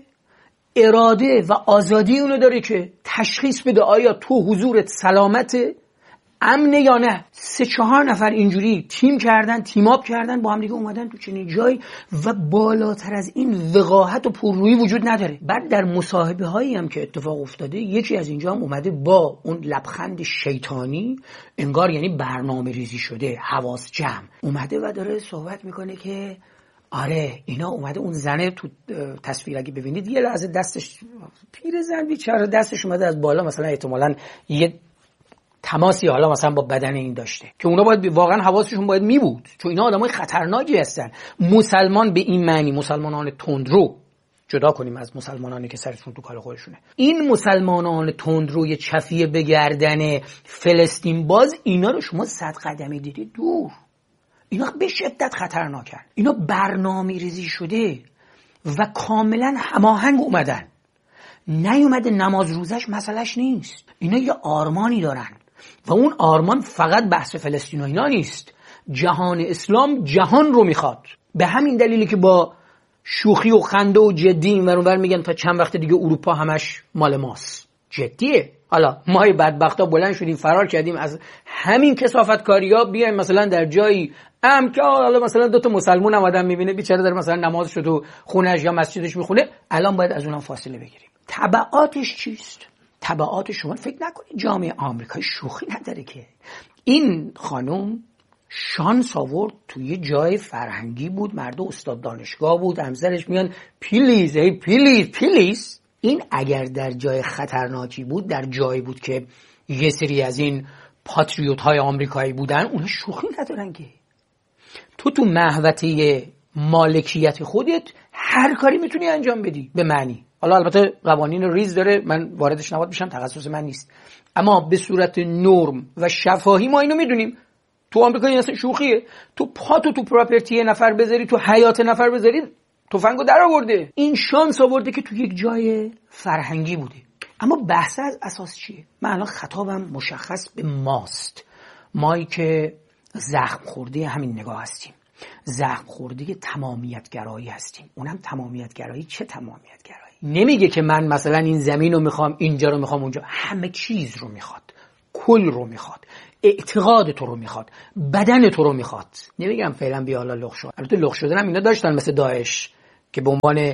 اراده و آزادی اونو داره که تشخیص بده آیا تو حضورت سلامته، امنه یا نه. 3-4 نفر اینجوری تیماب کردن با هم دیگه اومدن تو چنین جایی و بالاتر از این وقاحت و پررویی وجود نداره. بعد در مصاحبه هایی هم که اتفاق افتاده یکی از اینجا هم اومده با اون لبخند شیطانی، انگار یعنی برنامه ریزی شده، حواس جمع، اومده و داره صحبت میکنه که آره اینا اومده. اون زنه تو تصویر اگه ببینید یه لحظه دستش، پیرزن بیچاره، دستش اومده از بالا، مثلا احتمالاً یه تماسی حالا مثلا با بدن این داشته که اونا باید واقعا حواسشون باید می بود، چون اینا آدمای خطرناکی هستن. مسلمان به این معنی مسلمانان تندرو، جدا کنیم از مسلمانانی که سرشون تو کار خودشونه، این مسلمانان تندروی چفیه به گردن فلسطین باز، اینا رو شما 100 قدمی دیدید دور، اینا به شدت خطرناکن. اینا برنامه ریزی شده و کاملا هماهنگ اومدن. نیومده نماز روزش مسئلهش نیست، اینا یه آرمانی دارن و اون آرمان فقط بحث فلسطین و اینا نیست، جهان اسلام جهان رو میخواد. به همین دلیلی که با شوخی و خنده و جدی این ور اونور میگن تا چند وقت دیگه اروپا همش مال ماست. جدیه. حالا ما بدبختا بلند شدیم فرار کردیم از همین کثافتکاری‌ها، بیایم مثلا در جایی که حالا مثلا 2 تا مسلمان هم آدم میبینه بیچاره داره مثلا نمازش رو تو خونه‌اش یا مسجدش میخونه، الان باید از اونم فاصله بگیریم. تبعاتش چیست؟ تبعاتش شما فکر نکنید جامعه آمریکایی شوخی نداره که. این خانم شانس آورد توی جای فرهنگی بود، مرد استاد دانشگاه بود، همسرش میان پلیز ای پلیز. این اگر در جای خطرناکی بود، در جایی بود که یه سری از این پاتریوت های آمریکایی بودن، اونها شوخی ندارن که. تو محوطه مالکیت خودت هر کاری میتونی انجام بدی به معنی. حالا البته قوانین ریز داره، من واردش نباید بشم، تخصص من نیست، اما به صورت نرم و شفاهی ما اینو میدونیم. تو آمریکا این اصلا شوخیه، تو پاتو تو پراپرتی نفر بذاری، تو حیات نفر بذاری، تفنگو در آورده. این شانس آورده که تو یک جای فرهنگی بوده. اما بحث از اساس چیه؟ من الان خطابم مشخص به ماست، مایی که زخم خورده همین نگاه هستیم. زخم خورده تمامیت گرایی هستیم. اونم تمامیت گرایی چه تمامیت گرایی؟ نمیگه که من مثلا این زمین رو میخوام، اینجا رو میخوام، اونجا. همه چیز رو میخواد، کل رو میخواد، اعتقاد تو رو میخواد، بدن تو رو میخواد. نمیگم فعلا بیا حالا لخ شو. البته لخ شدن هم اینا داشتن مثل داعش که به عنوان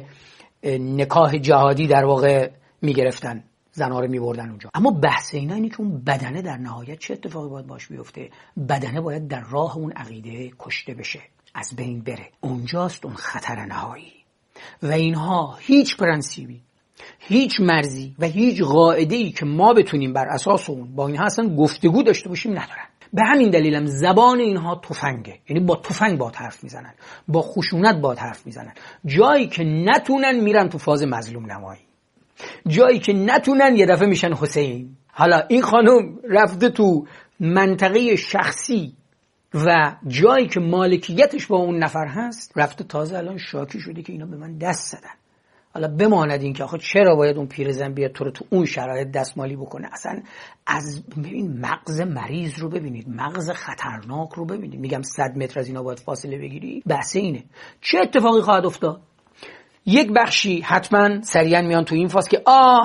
نکاح جهادی در واقع میگرفتن زنها رو میبردن اونجا. اما بحث اینا اینه که اون بدنه در نهایت چه اتفاقی باید باش بیفته؟ بدنه باید در راه اون عقیده کشته بشه، از بین بره. اونجاست اون خطر نهایی. و اینها هیچ پرنسیبی، هیچ مرزی و هیچ قاعده‌ای که ما بتونیم بر اساس اون با اینها اصلا گفتگو داشته باشیم ندارن. به همین دلیلم زبان اینها تفنگه، یعنی با تفنگ باد حرف میزنن، با خشونت باد حرف میزنن. جایی که نتونن میرن تو فاز مظلوم نمایی، جایی که نتونن یه دفعه میشن حسین. حالا این خانم رفته تو منطقه شخصی و جایی که مالکیتش با اون نفر هست، رفته تازه الان شاکی شده که اینا به من دست زدن. حالا بماند این که آخه چرا باید اون پیرزن بیاد تو رو تو اون شرایط دستمالی بکنه؟ اصلا از ببین مغز مریض رو ببینید، مغز خطرناک رو ببینید. میگم 100 متر از اینا باید فاصله بگیری. بحث اینه چه اتفاقی خواهد افتاد. یک بخشی حتما سریعا میان تو این فاز که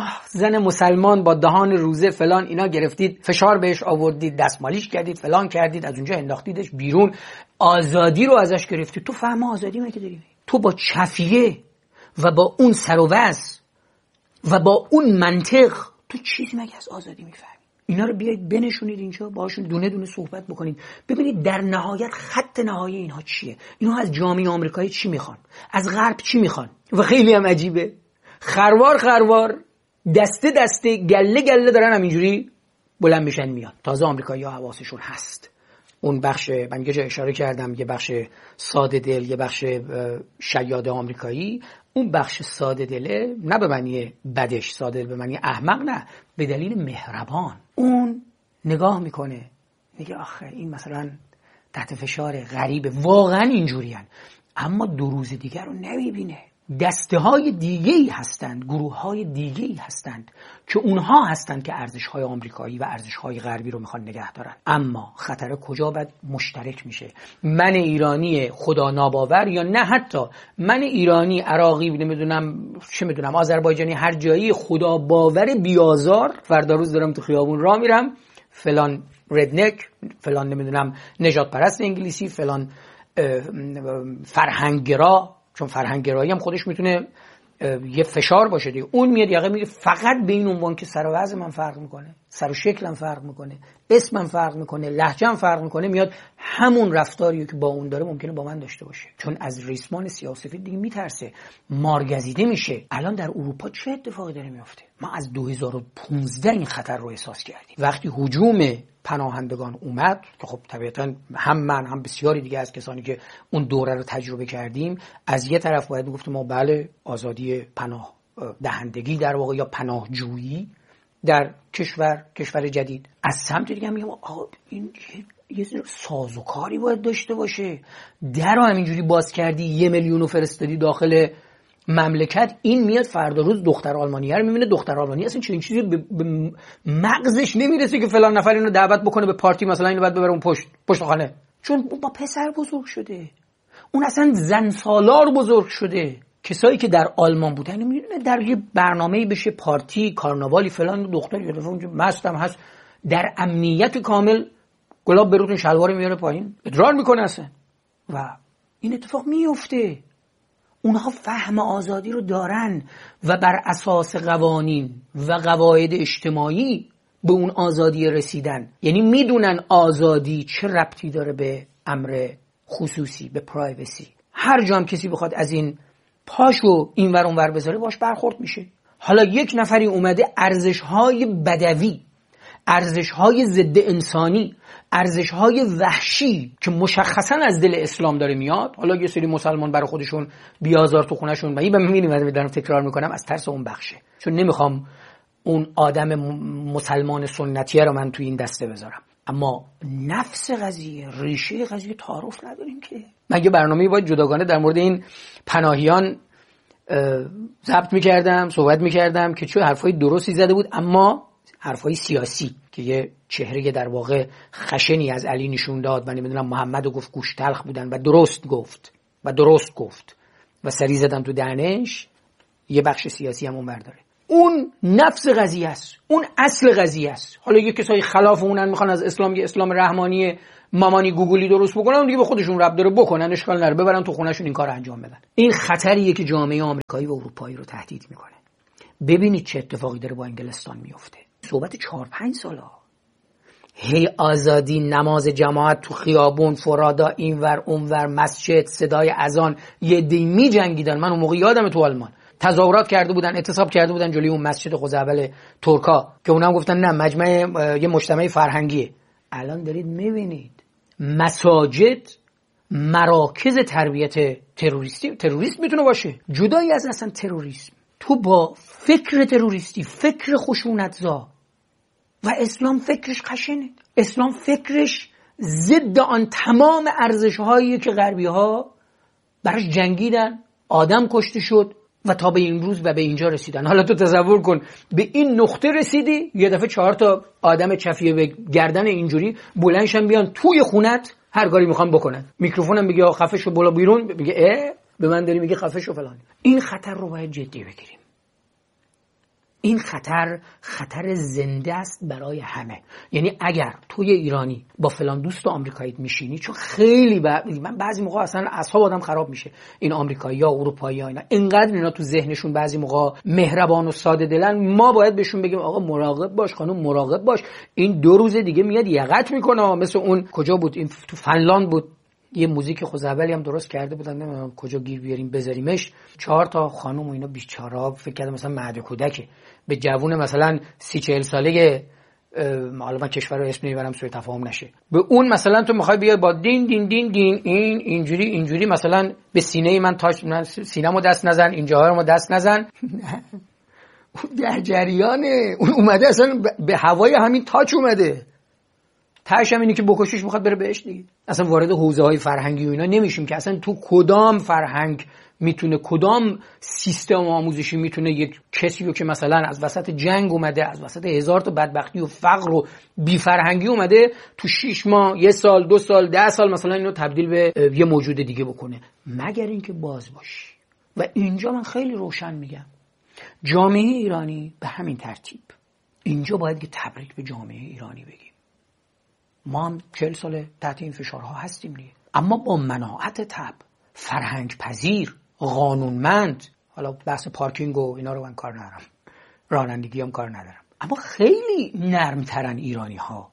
زن مسلمان با دهان روزه فلان اینا گرفتید، فشار بهش آوردید، دستمالیش کردید، فلان کردید، از اونجا انداختیدش بیرون، آزادی رو ازش گرفتید. تو فهم آزادی مگه داری؟ تو با چفیه و با اون سر و وز و با اون منطق تو چیزی مگه از آزادی میفهمی؟ اینا رو بیایید بنشونید اینجا، باهاشون دونه دونه صحبت بکنید، ببینید در نهایت خط نهایی اینها چیه. اینها از جامعه آمریکایی چی میخوان؟ از غرب چی میخوان؟ و خیلی هم عجیبه، خروار خروار، دسته دسته، گله گله دارن همینجوری بلند میشن میاد. تازه آمریکایی‌ها حواسشون هست. اون بخش من یه جا اشاره کردم، یه بخش ساده دل، یه بخش شیاد آمریکایی. اون بخش ساده دله نه به معنی بدش، ساده دل به معنی احمق، نه، به دلیل مهربان. اون نگاه میکنه میگه آخه این مثلا تحت فشار، غریبه، واقعا اینجورین، اما 2 روز دیگر رو نمیبینه. دسته های دیگه‌ای هستند، گروه های دیگه‌ای هستند که اونها هستند که ارزش های آمریکایی و ارزش های غربی رو میخوان نگه دارن. اما خطر کجا باید مشترک میشه؟ من ایرانی خدا ناباور، یا نه حتی من ایرانی، عراقی، نمیدونم چه میدونم، آذربایجانی، هر جایی خدا باور بیازار، فردا روز دارم تو خیابون راه میرم، فلان ردنک، فلان نمیدونم نجات پرست انگلیسی، فلان فرهنگگرا، چون فرهنگگرایی هم خودش میتونه یه فشار باشه دیگه. اون میاد یقه میگه فقط به این عنوان که سر و وضع من فرق میکنه، سر و شکلم فرق میکنه، اسمم فرق میکنه، لهجه‌ام فرق میکنه، میاد همون رفتاریو که با اون داره ممکنه با من داشته باشه، چون از ریسمان سیاه‌سفید دیگه میترسه، مارگزیده میشه. الان در اروپا چه اتفاقی داره میفته؟ ما از 2015 این خطر رو احساس کردیم. وقتی هجوم پناهندگان اومد که خب طبیعتاً هم من هم بسیاری دیگه از کسانی که اون دوره رو تجربه کردیم، از یه طرف باید میگفتیم ما بله آزادی پناه دهندگی در واقع یا پناهجویی در کشور جدید، از سمت دیگه میگم آقا این یه سازوکاری باید داشته باشه. در رو همینجوری باز کردی 1 میلیون فرستادی داخل مملکت، این میاد فردا روز دختر آلمانیه رو میبینه، دختر آلمانی اصلا چنین چیزی به مغزش نمیرسه که فلان نفر اینو دعوت بکنه به پارتی، مثلا اینو بعد ببره اون پشت خانه، چون با پسر بزرگ شده، اون اصلا زن سالار بزرگ شده. کسایی که در آلمان بودن اینو میدونه در یه برنامه‌ای بشه پارتی، کارناوالی، فلان، دختر یه دفعه اونجا مستم هست، در امنیت کامل گلاب بروتون شلوار میاره پایین، ادرار میکنه اصلا، و این اتفاق میفته. اونها فهم آزادی رو دارن و بر اساس قوانین و قواعد اجتماعی به اون آزادی رسیدن. یعنی میدونن آزادی چه ربطی داره به امر خصوصی، به پرایوسی. هر جا هم کسی بخواد از این پاشو این ور اون ور بذاره باش برخورد میشه. حالا یک نفری اومده ارزش‌های بدوی، ارزش‌های ضد انسانی، ارزش‌های وحشی که مشخصاً از دل اسلام داره میاد، حالا یه سری مسلمان برای خودشون بیازار تو خونه‌شون، و این می‌بینیم دارم تکرار میکنم از ترس اون بخشه، چون نمیخوام اون آدم مسلمان سنتیه رو من تو این دسته بذارم. اما نفس قضیه، ریشه قضیه تعارف نداریم که. من یه برنامه‌ای باید جداگانه در مورد این پناهیان ضبط می‌کردم، صحبت می‌کردم که چه حرفای درستی زده بود، اما حرفای سیاسی که یه چهره در واقع خشنی از علی نشون داد و نمیدونم محمدو گفت گوش تلخ بودن و درست گفت و سری زدن تو دهنش، یه بخش سیاسی هم اون برداره. اون نفس قضیه است، اون اصل قضیه است. حالا یه کسایی خلاف اونن میخوان از اسلام یه اسلام رحمانی مامانی گوگلی درست بکنن، دیگه به خودشون رب داره بکنن، اشکال نداره، ببرن تو خونهشون این کارو انجام بدن. این خطریه که جامعه آمریکایی و اروپایی رو تهدید میکنه. ببینید چه اتفاقی داره با انگلستان میفته. صحبت 4-5 ساله. هی آزادی، نماز جماعت تو خیابون، فرادا، اینور اونور، مسجد، صدای اذان، یه دی میجنگیدن. من اون موقع یادمه تو آلمان تظاهرات کرده بودن، اعتصاب کرده بودن جلوی اون مسجد خوزعبل ترکا که اونم گفتن نه مجمع یه مجتمع فرهنگیه. الان دارید میبینید مساجد مراکز تربیت تروریست میتونه باشه. جدایی از اصلا تروریسم، تو با فکر تروریستی، فکر خشونتزا، و اسلام فکرش خشنه. اسلام فکرش ضد آن تمام ارزش‌هایی که غربی‌ها براش جنگیدن، آدم کشته شد و تا به این روز و به اینجا رسیدن. حالا تو تصور کن به این نقطه رسیدی، یه دفعه 4 تا آدم چفیه به گردن اینجوری بلندشن بیان توی خونت هر کاری میخوان بکنن. میکروفونم بگه خفه شو بالا بیرون، بگه به من داری میگه خفه شو فلان. این خطر رو باید جدی بگیریم. این خطر زنده است برای همه. یعنی اگر توی ایرانی با فلان دوست آمریکایی میشینی، چون خیلی من بعضی موقع اصلا اعصاب آدم خراب میشه، این آمریکایی‌ها اروپایی‌ها اینا اینقدر اینا تو ذهنشون بعضی موقع مهربان و ساده دلن، ما باید بهشون بگیم آقا مراقب باش، خانم مراقب باش، این 2 روز دیگه میاد یقت میکنه. مثل اون کجا بود، این تو فنلاند بود، یه موزیک خوزعبلی هم درست کرده بودن، نمیدونم کجا گیر بیاریم بذاریمش. 4 تا خانم و اینا بیچاره، فکر کردم مثلا مهد کودکه، به جوون مثلا 30-40 ساله، حالا من کشور رو اسم نمیبرم سوء تفاهم نشه، به اون مثلا تو میخوای بیای با دین دین دین دین این اینجوری مثلا به سینه من تاچ، سینه‌مو دست نزن، اینجاها رو دست نزن. اون در جریانه، اون اومده اصلا به هوای همین تاچ اومده. تاش هم اینه که بکشیش میخواد بره بهش دیگه. اصلا وارد حوزه‌های فرهنگی و اینا نمیشیم که اصلا تو کدام فرهنگ میتونه، کدام سیستم آموزشی میتونه یک کسی رو که مثلا از وسط جنگ اومده، از وسط 1000 تا بدبختی و فقر و بی فرهنگی اومده، تو 6 ماه، 1 سال، 2 سال، 10 سال مثلا اینو تبدیل به یه موجود دیگه بکنه، مگر اینکه باز باشی. و اینجا من خیلی روشن میگم جامعه ایرانی به همین ترتیب، اینجا باید که تبریک به جامعه ایرانی بگیم. ما هم 40 ساله تحت این فشارها هستیم دیگه، اما با مناعت تب، فرهنگ پذیر، قانونمند. حالا بحث پارکینگ و اینا رو من کار ندارم، رانندگی هم کار ندارم، اما خیلی نرمترن ایرانی ها،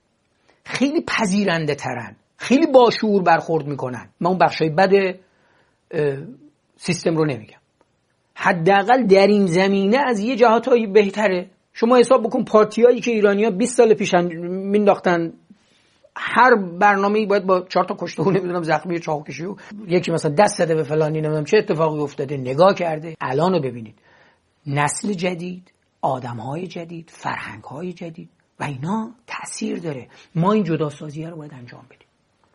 خیلی پذیرنده ترن، خیلی با شعور برخورد میکنن. من اون بخشای بد سیستم رو نمیگم، حداقل در این زمینه از یه جهاتایی بهتره. شما حساب بکن پارتیایی که ایرانی‌ها 20 سال پیش مینداختن، هر برنامه‌ای باید با 4 تا کشته و نمیدونم زخمی چاقوکشی و یکی مثلا دست زده به فلانی، نمیدونم چه اتفاقی افتاده، نگاه کرده. الانو ببینید، نسل جدید، آدم‌های جدید، فرهنگ‌های جدید و اینا تأثیر داره. ما این جداسازی رو باید انجام بدیم.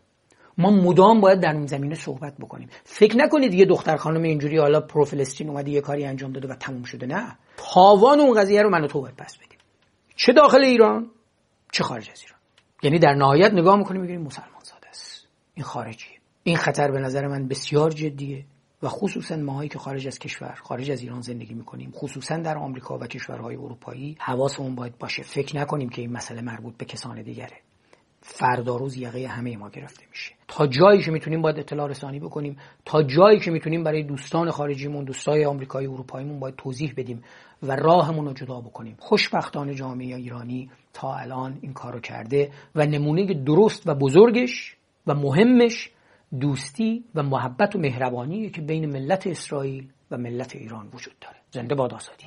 ما مدام باید در این زمینه صحبت بکنیم. فکر نکنید یه دختر خانم اینجوری حالا پرو فلسطین اومده یه کاری انجام داده و تموم شده. نه، تاوان اون قضیه رو من و تو باید پس بدیم، چه داخل ایران چه خارج از ایران. یعنی در نهایت نگاه میکنیم میگیم مسلمان زاده است، این خارجیه. این خطر به نظر من بسیار جدیه و خصوصا ماهایی که خارج از کشور، خارج از ایران زندگی میکنیم، خصوصا در آمریکا و کشورهای اروپایی، حواسمون باید باشه. فکر نکنیم که این مسئله مربوط به کسان دیگره. فردا روز یقه همه ما گرفته میشه. تا جایی که میتونیم باید اطلاع رسانی بکنیم، تا جایی که میتونیم برای دوستان خارجیمون، دوستای آمریکایی و اروپاییمون باید توضیح بدیم و راهمون رو جدا بکنیم. خوشبختانه جامعه ایرانی تا الان این کارو کرده و نمونه درست و بزرگش و مهمش دوستی و محبت و مهربانی که بین ملت اسرائیل و ملت ایران وجود داره. زنده باد آزادی.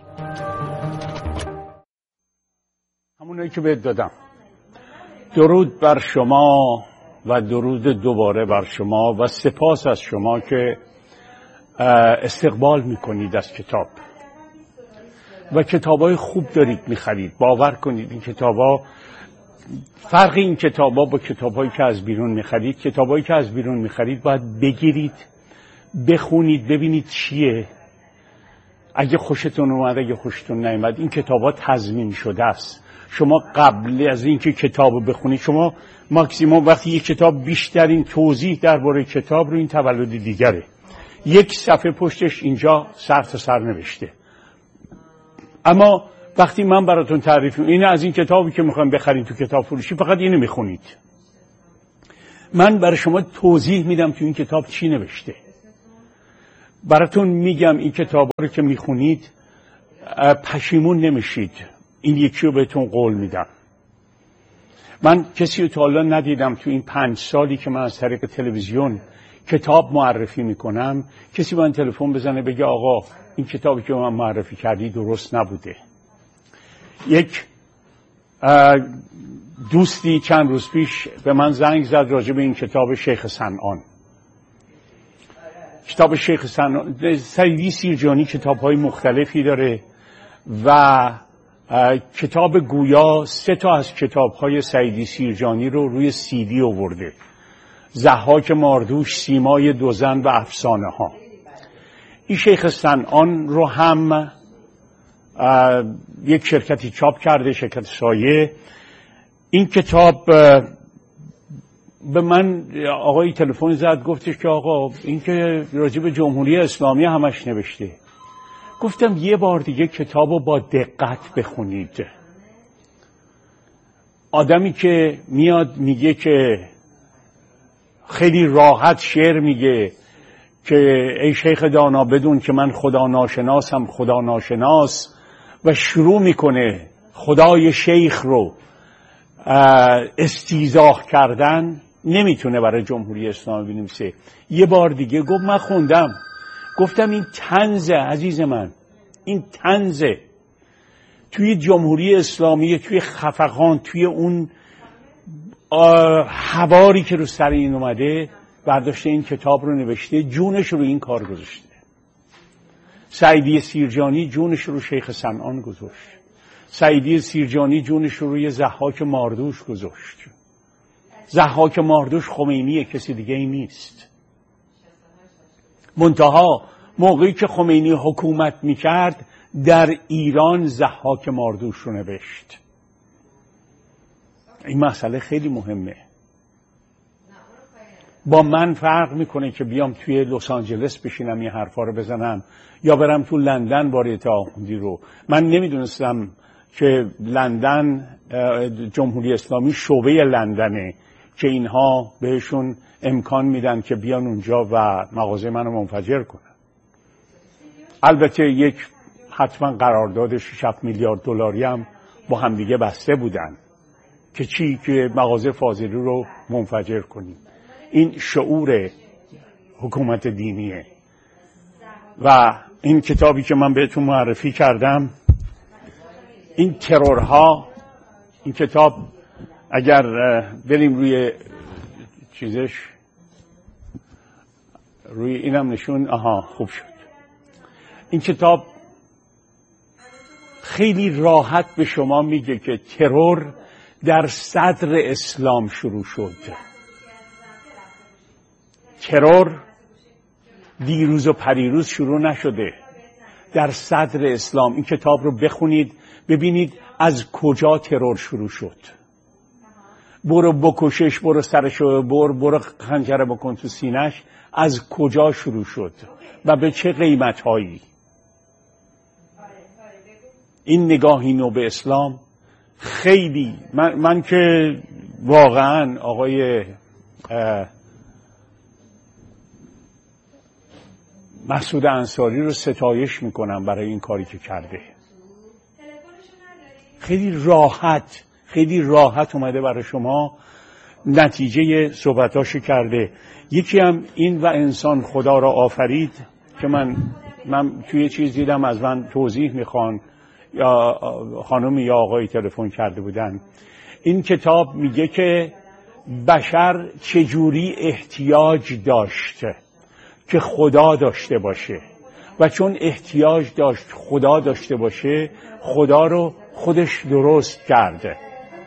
همونایی که بهت دادم. درود بر شما و درود دوباره بر شما و سپاس از شما که استقبال میکنید از کتاب و کتابای خوب دارید میخرید. باور کنید این کتابا، فرق این کتابا با کتابایی که از بیرون میخرید، کتابایی که از بیرون میخرید باید بگیرید، بخونید، ببینید چیه، اگه خوشتون اومد، اگه خوشتون نیامد، این کتابا تضمین شده است. شما قبل از اینکه کتابو بخونید، شما ماکسیموم وقتی یک کتاب بیشترین توضیح درباره کتاب رو این تولد دیگره، یک صفحه پشتش اینجا سر تا سر نوشته. اما وقتی من براتون تعریف می‌کنم این از این کتابی که می‌خوایم بخرید تو کتاب فروشی، فقط اینو می‌خونید. من برای شما توضیح میدم تو این کتاب چی نوشته. براتون میگم این کتابا رو که می‌خونید پشیمون نمیشید. این یکی رو بهتون قول میدم. من کسی رو تا حالا ندیدم تو این 5 سالی که من از طریق تلویزیون کتاب معرفی میکنم کسی من تلفن بزنه بگه آقا این کتابی که من معرفی کردی درست نبوده. یک دوستی چند روز پیش به من زنگ زد راجع به این کتاب شیخ صنعان. کتاب شیخ صنعان، سعیدی سیرجانی کتاب‌های مختلفی داره و کتاب گویا 3 تا از کتاب‌های سعیدی سیرجانی رو روی CD آورده. ضحاک ماردوش، سیمای دو زن و افسانه ها. این شیخ صنعان رو هم یک شرکتی چاپ کرده، شرکت سایه. این کتاب به من آقای تلفن زد، گفتش که آقا این که راجع به جمهوری اسلامی همش نوشته. گفتم یه بار دیگه کتابو با دقت بخونید. آدمی که میاد میگه که خیلی راحت شعر میگه که ای شیخ دانا بدون که من خدا ناشناسم خدا ناشناس، و شروع میکنه خدای شیخ رو استیضاح کردن، نمیتونه برای جمهوری اسلامی بنویسه. یه بار دیگه گفت من خوندم، گفتم این طنزه عزیز من، این طنزه. توی جمهوری اسلامی، توی خفقان، توی اون حواری که رو سر این اومده، برداشته این کتاب رو نوشته، جونش رو این کار گذاشته. سعیدی سیرجانی جونش رو شیخ صنعان گذاشت. سعیدی سیرجانی جونش رو روی ضحاک ماردوش گذاشت. ضحاک ماردوش خمینی، کسی دیگه ای نیست. منتها موقعی که خمینی حکومت میکرد در ایران ضحاک ماردوش رو نوشت. این مسئله خیلی مهمه. با من فرق میکنه که بیام توی لس آنجلس بشینم این حرفا رو بزنم یا برم تو لندن باریت آخوندی رو. من نمیدونستم که لندن، جمهوری اسلامی شعبه لندنه که اینها بهشون امکان میدن که بیان اونجا و مغازه منو منفجر کنن. البته یک حتما قرارداد 6-7 میلیارد دلاری هم با همدیگه بسته بودن که چی که مغازه فاضلی رو منفجر کنیم. این شعور حکومت دینیه. و این کتابی که من بهتون معرفی کردم، این ترورها، این کتاب اگر بریم روی چیزش، روی اینم نشون، خوب شد. این کتاب خیلی راحت به شما میگه که ترور در صدر اسلام شروع شد. ترور دیروز و پریروز شروع نشده، در صدر اسلام. این کتاب رو بخونید ببینید از کجا ترور شروع شد. برو بکشش، برو سرشو برو خنجر بکن تو سینش، از کجا شروع شد و به چه قیمتهایی. این نگاهی نو به اسلام خیلی من که واقعا آقای مسعود انصاری رو ستایش میکنم برای این کاری که کرده. خیلی راحت اومده برای شما نتیجه صحبتاشو کرده. یکی هم این و انسان خدا را آفرید که من توی چیز دیدم، از من توضیح میخوان، یا خانم یا آقای تلفن کرده بودن. این کتاب میگه که بشر چجوری احتیاج داشته که خدا داشته باشه و چون احتیاج داشت خدا داشته باشه، خدا رو خودش درست کرده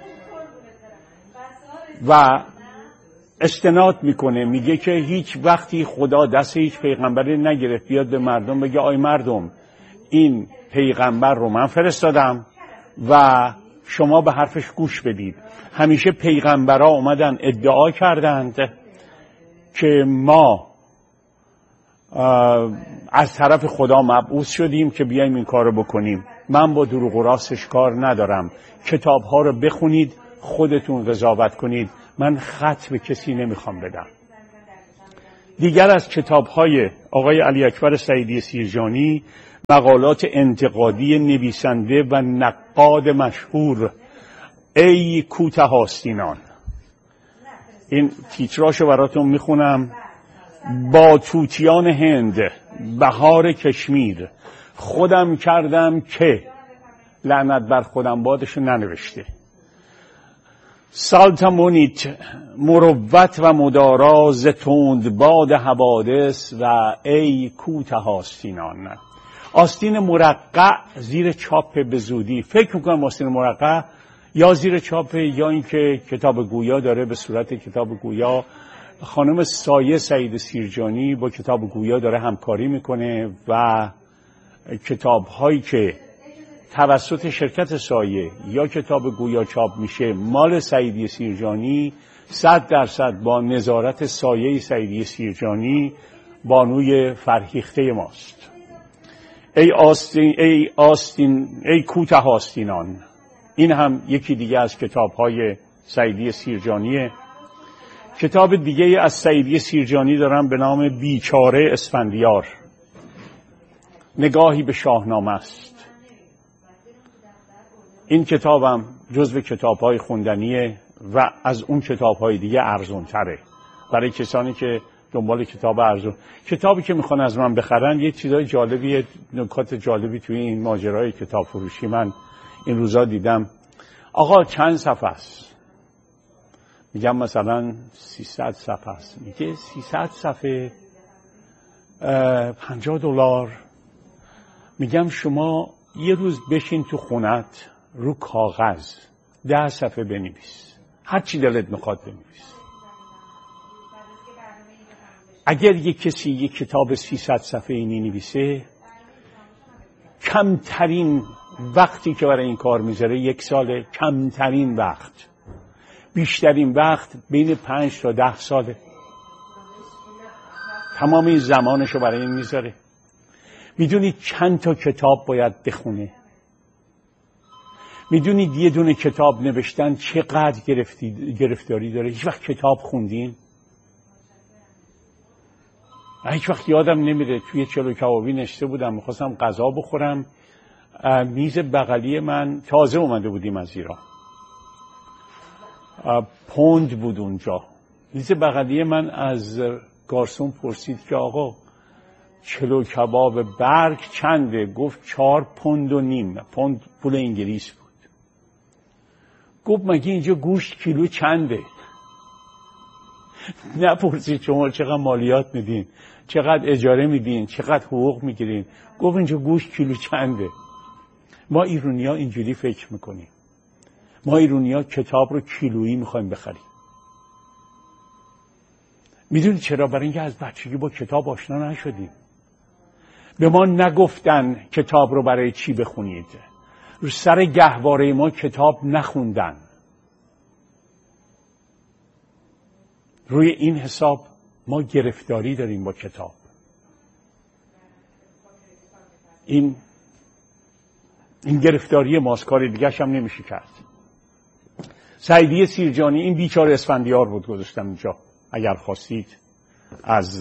و استناد میکنه. میگه که هیچ وقتی خدا دست هیچ پیغمبری نگرفت بیاد به مردم بگه آی مردم این پیغمبر رو من فرستادم و شما به حرفش گوش بدید. همیشه پیغمبرها اومدن ادعا کردند که ما از طرف خدا مبعوث شدیم که بیایم این کار رو بکنیم. من با دروغ و راستش کار ندارم. کتاب‌ها رو بخونید، خودتون قضاوت کنید. من خط به کسی نمیخوام بدم. دیگر از کتاب‌های آقای علی اکبر سعیدی سیرجانی، مقالات انتقادی نویسنده و نقاد مشهور ای کوته آستینان. این تیتراشو براتون میخونم. با توتیان هند، بهار کشمیر، خودم کردم که، لعنت بر خودم بادشو ننوشته. سالتمونیت، مروت و مدارا ز تند باد حوادث و ای کوته آستینان. آستین مرقع زیر چاپ به زودی. فکر میکنم آستین مرقع یا زیر چاپ یا اینکه کتاب گویا داره به صورت کتاب گویا. خانم سایه سعید سیرجانی با کتاب گویا داره همکاری میکنه و کتاب هایی که توسط شرکت سایه یا کتاب گویا چاپ میشه مال سعیدی سیرجانی 100% با نظارت سایه سعیدی سیرجانی، بانوی فرهیخته ماست. ای آستین، ای کوته آستینان. این هم یکی دیگه از کتاب‌های سعیدی سیرجانیه. کتاب دیگه از سعیدی سیرجانی دارم به نام بیچاره اسفندیار، نگاهی به شاهنامه است. این کتابم جزو کتاب‌های خوندنیه و از اون کتاب‌های دیگه ارزان‌تره برای کسانی که دنبال کتاب ارزون. کتابی که میخوان از من بخرن یه چیزای جالبی، نکات جالبی توی این ماجرای کتاب فروشی من این روزا دیدم. آقا چند صفحه است؟ میگم مثلا 300 صفحه است. میگه 300 صفحه $50. میگم شما یه روز بشین تو خونت رو کاغذ 10 صفحه بنویس، هر چی دلت میخواد بنویس. اگر یک کسی یک کتاب 300 صفحه‌ای نویسه، کمترین وقتی که برای این کار میذاره 1 ساله، کمترین وقت. بیشترین وقت بین 5 تا 10 ساله. تمام این زمانشو برای این میذاره. میدونید چند تا کتاب باید بخونه؟ میدونید یه دونه کتاب نوشتن چقدر گرفتاری داره؟ هیچ وقت کتاب خوندین؟ هیچ وقت یادم نمیره توی چلو کبابی نشسته بودم میخواستم غذا بخورم، میز بغلی من، تازه اومده بودیم از ایران، پوند بود اونجا، میز بغلی من از گارسون پرسید که آقا چلو کباب برگ چنده؟ گفت 4.5 پوند. پوند پول انگلیس بود. گفت مگه اینجا گوشت کیلو چنده؟ نپرسید شما چقدر مالیات میدین، چقدر اجاره میدین، چقدر حقوق میگیرین. گفت اینجا گوشت کیلو چنده. ما ایرانی‌ها اینجوری فکر میکنیم. ما ایرانی‌ها کتاب رو کیلویی میخوایم بخریم. میدونید چرا؟ برای اینکه از بچگی با کتاب آشنا نشدیم. به ما نگفتن کتاب رو برای چی بخونید. رو سر گهواره ما کتاب نخوندن. روی این حساب ما گرفتاری داریم با کتاب. این گرفتاری ماست، کار دیگه‌ش هم نمیشه کرد. سعیدی سیرجانی، این بیچاره اسفندیار بود گذاشتم اینجا اگر خواستید، از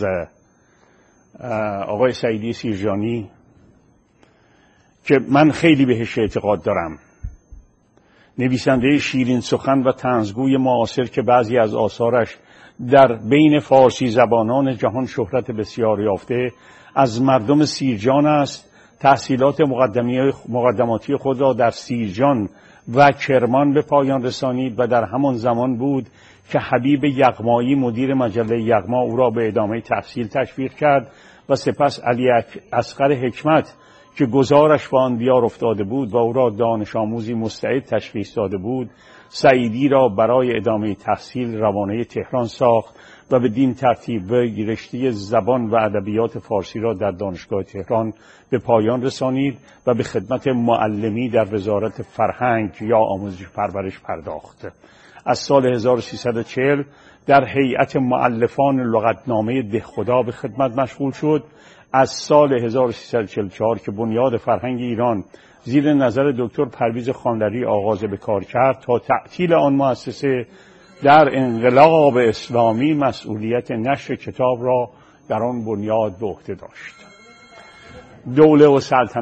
آقای سعیدی سیرجانی که من خیلی بهش اعتقاد دارم. نویسنده شیرین سخن و طنزگوی معاصر که بعضی از آثارش در بین فارسی زبانان جهان شهرت بسیار یافته، از مردم سیرجان است. تحصیلات مقدماتی خود را در سیرجان و کرمان به پایان رسانید و در همان زمان بود که حبیب یغمایی مدیر مجله یغما او را به ادامه تحصیل تشویق کرد و سپس علی اصغر حکمت که گزارش به آن دیار افتاده بود و او را دانش آموزی مستعد تشخیص داده بود، سعیدی را برای ادامه تحصیل روانه تهران ساخت و بدین ترتیب رشته زبان و ادبیات فارسی را در دانشگاه تهران به پایان رسانید و به خدمت معلمی در وزارت فرهنگ یا آموزش پرورش پرداخت. از سال 1340 در هیئت مؤلفان لغتنامه دهخدا به خدمت مشغول شد. از سال 1344 که بنیاد فرهنگ ایران زیر نظر دکتر پرویز خانلری آغاز به کار کرد تا تعطیل آن مؤسسه در انقلاب اسلامی مسئولیت نشر کتاب را در آن بنیاد به عهده داشت. دوله و سلطنت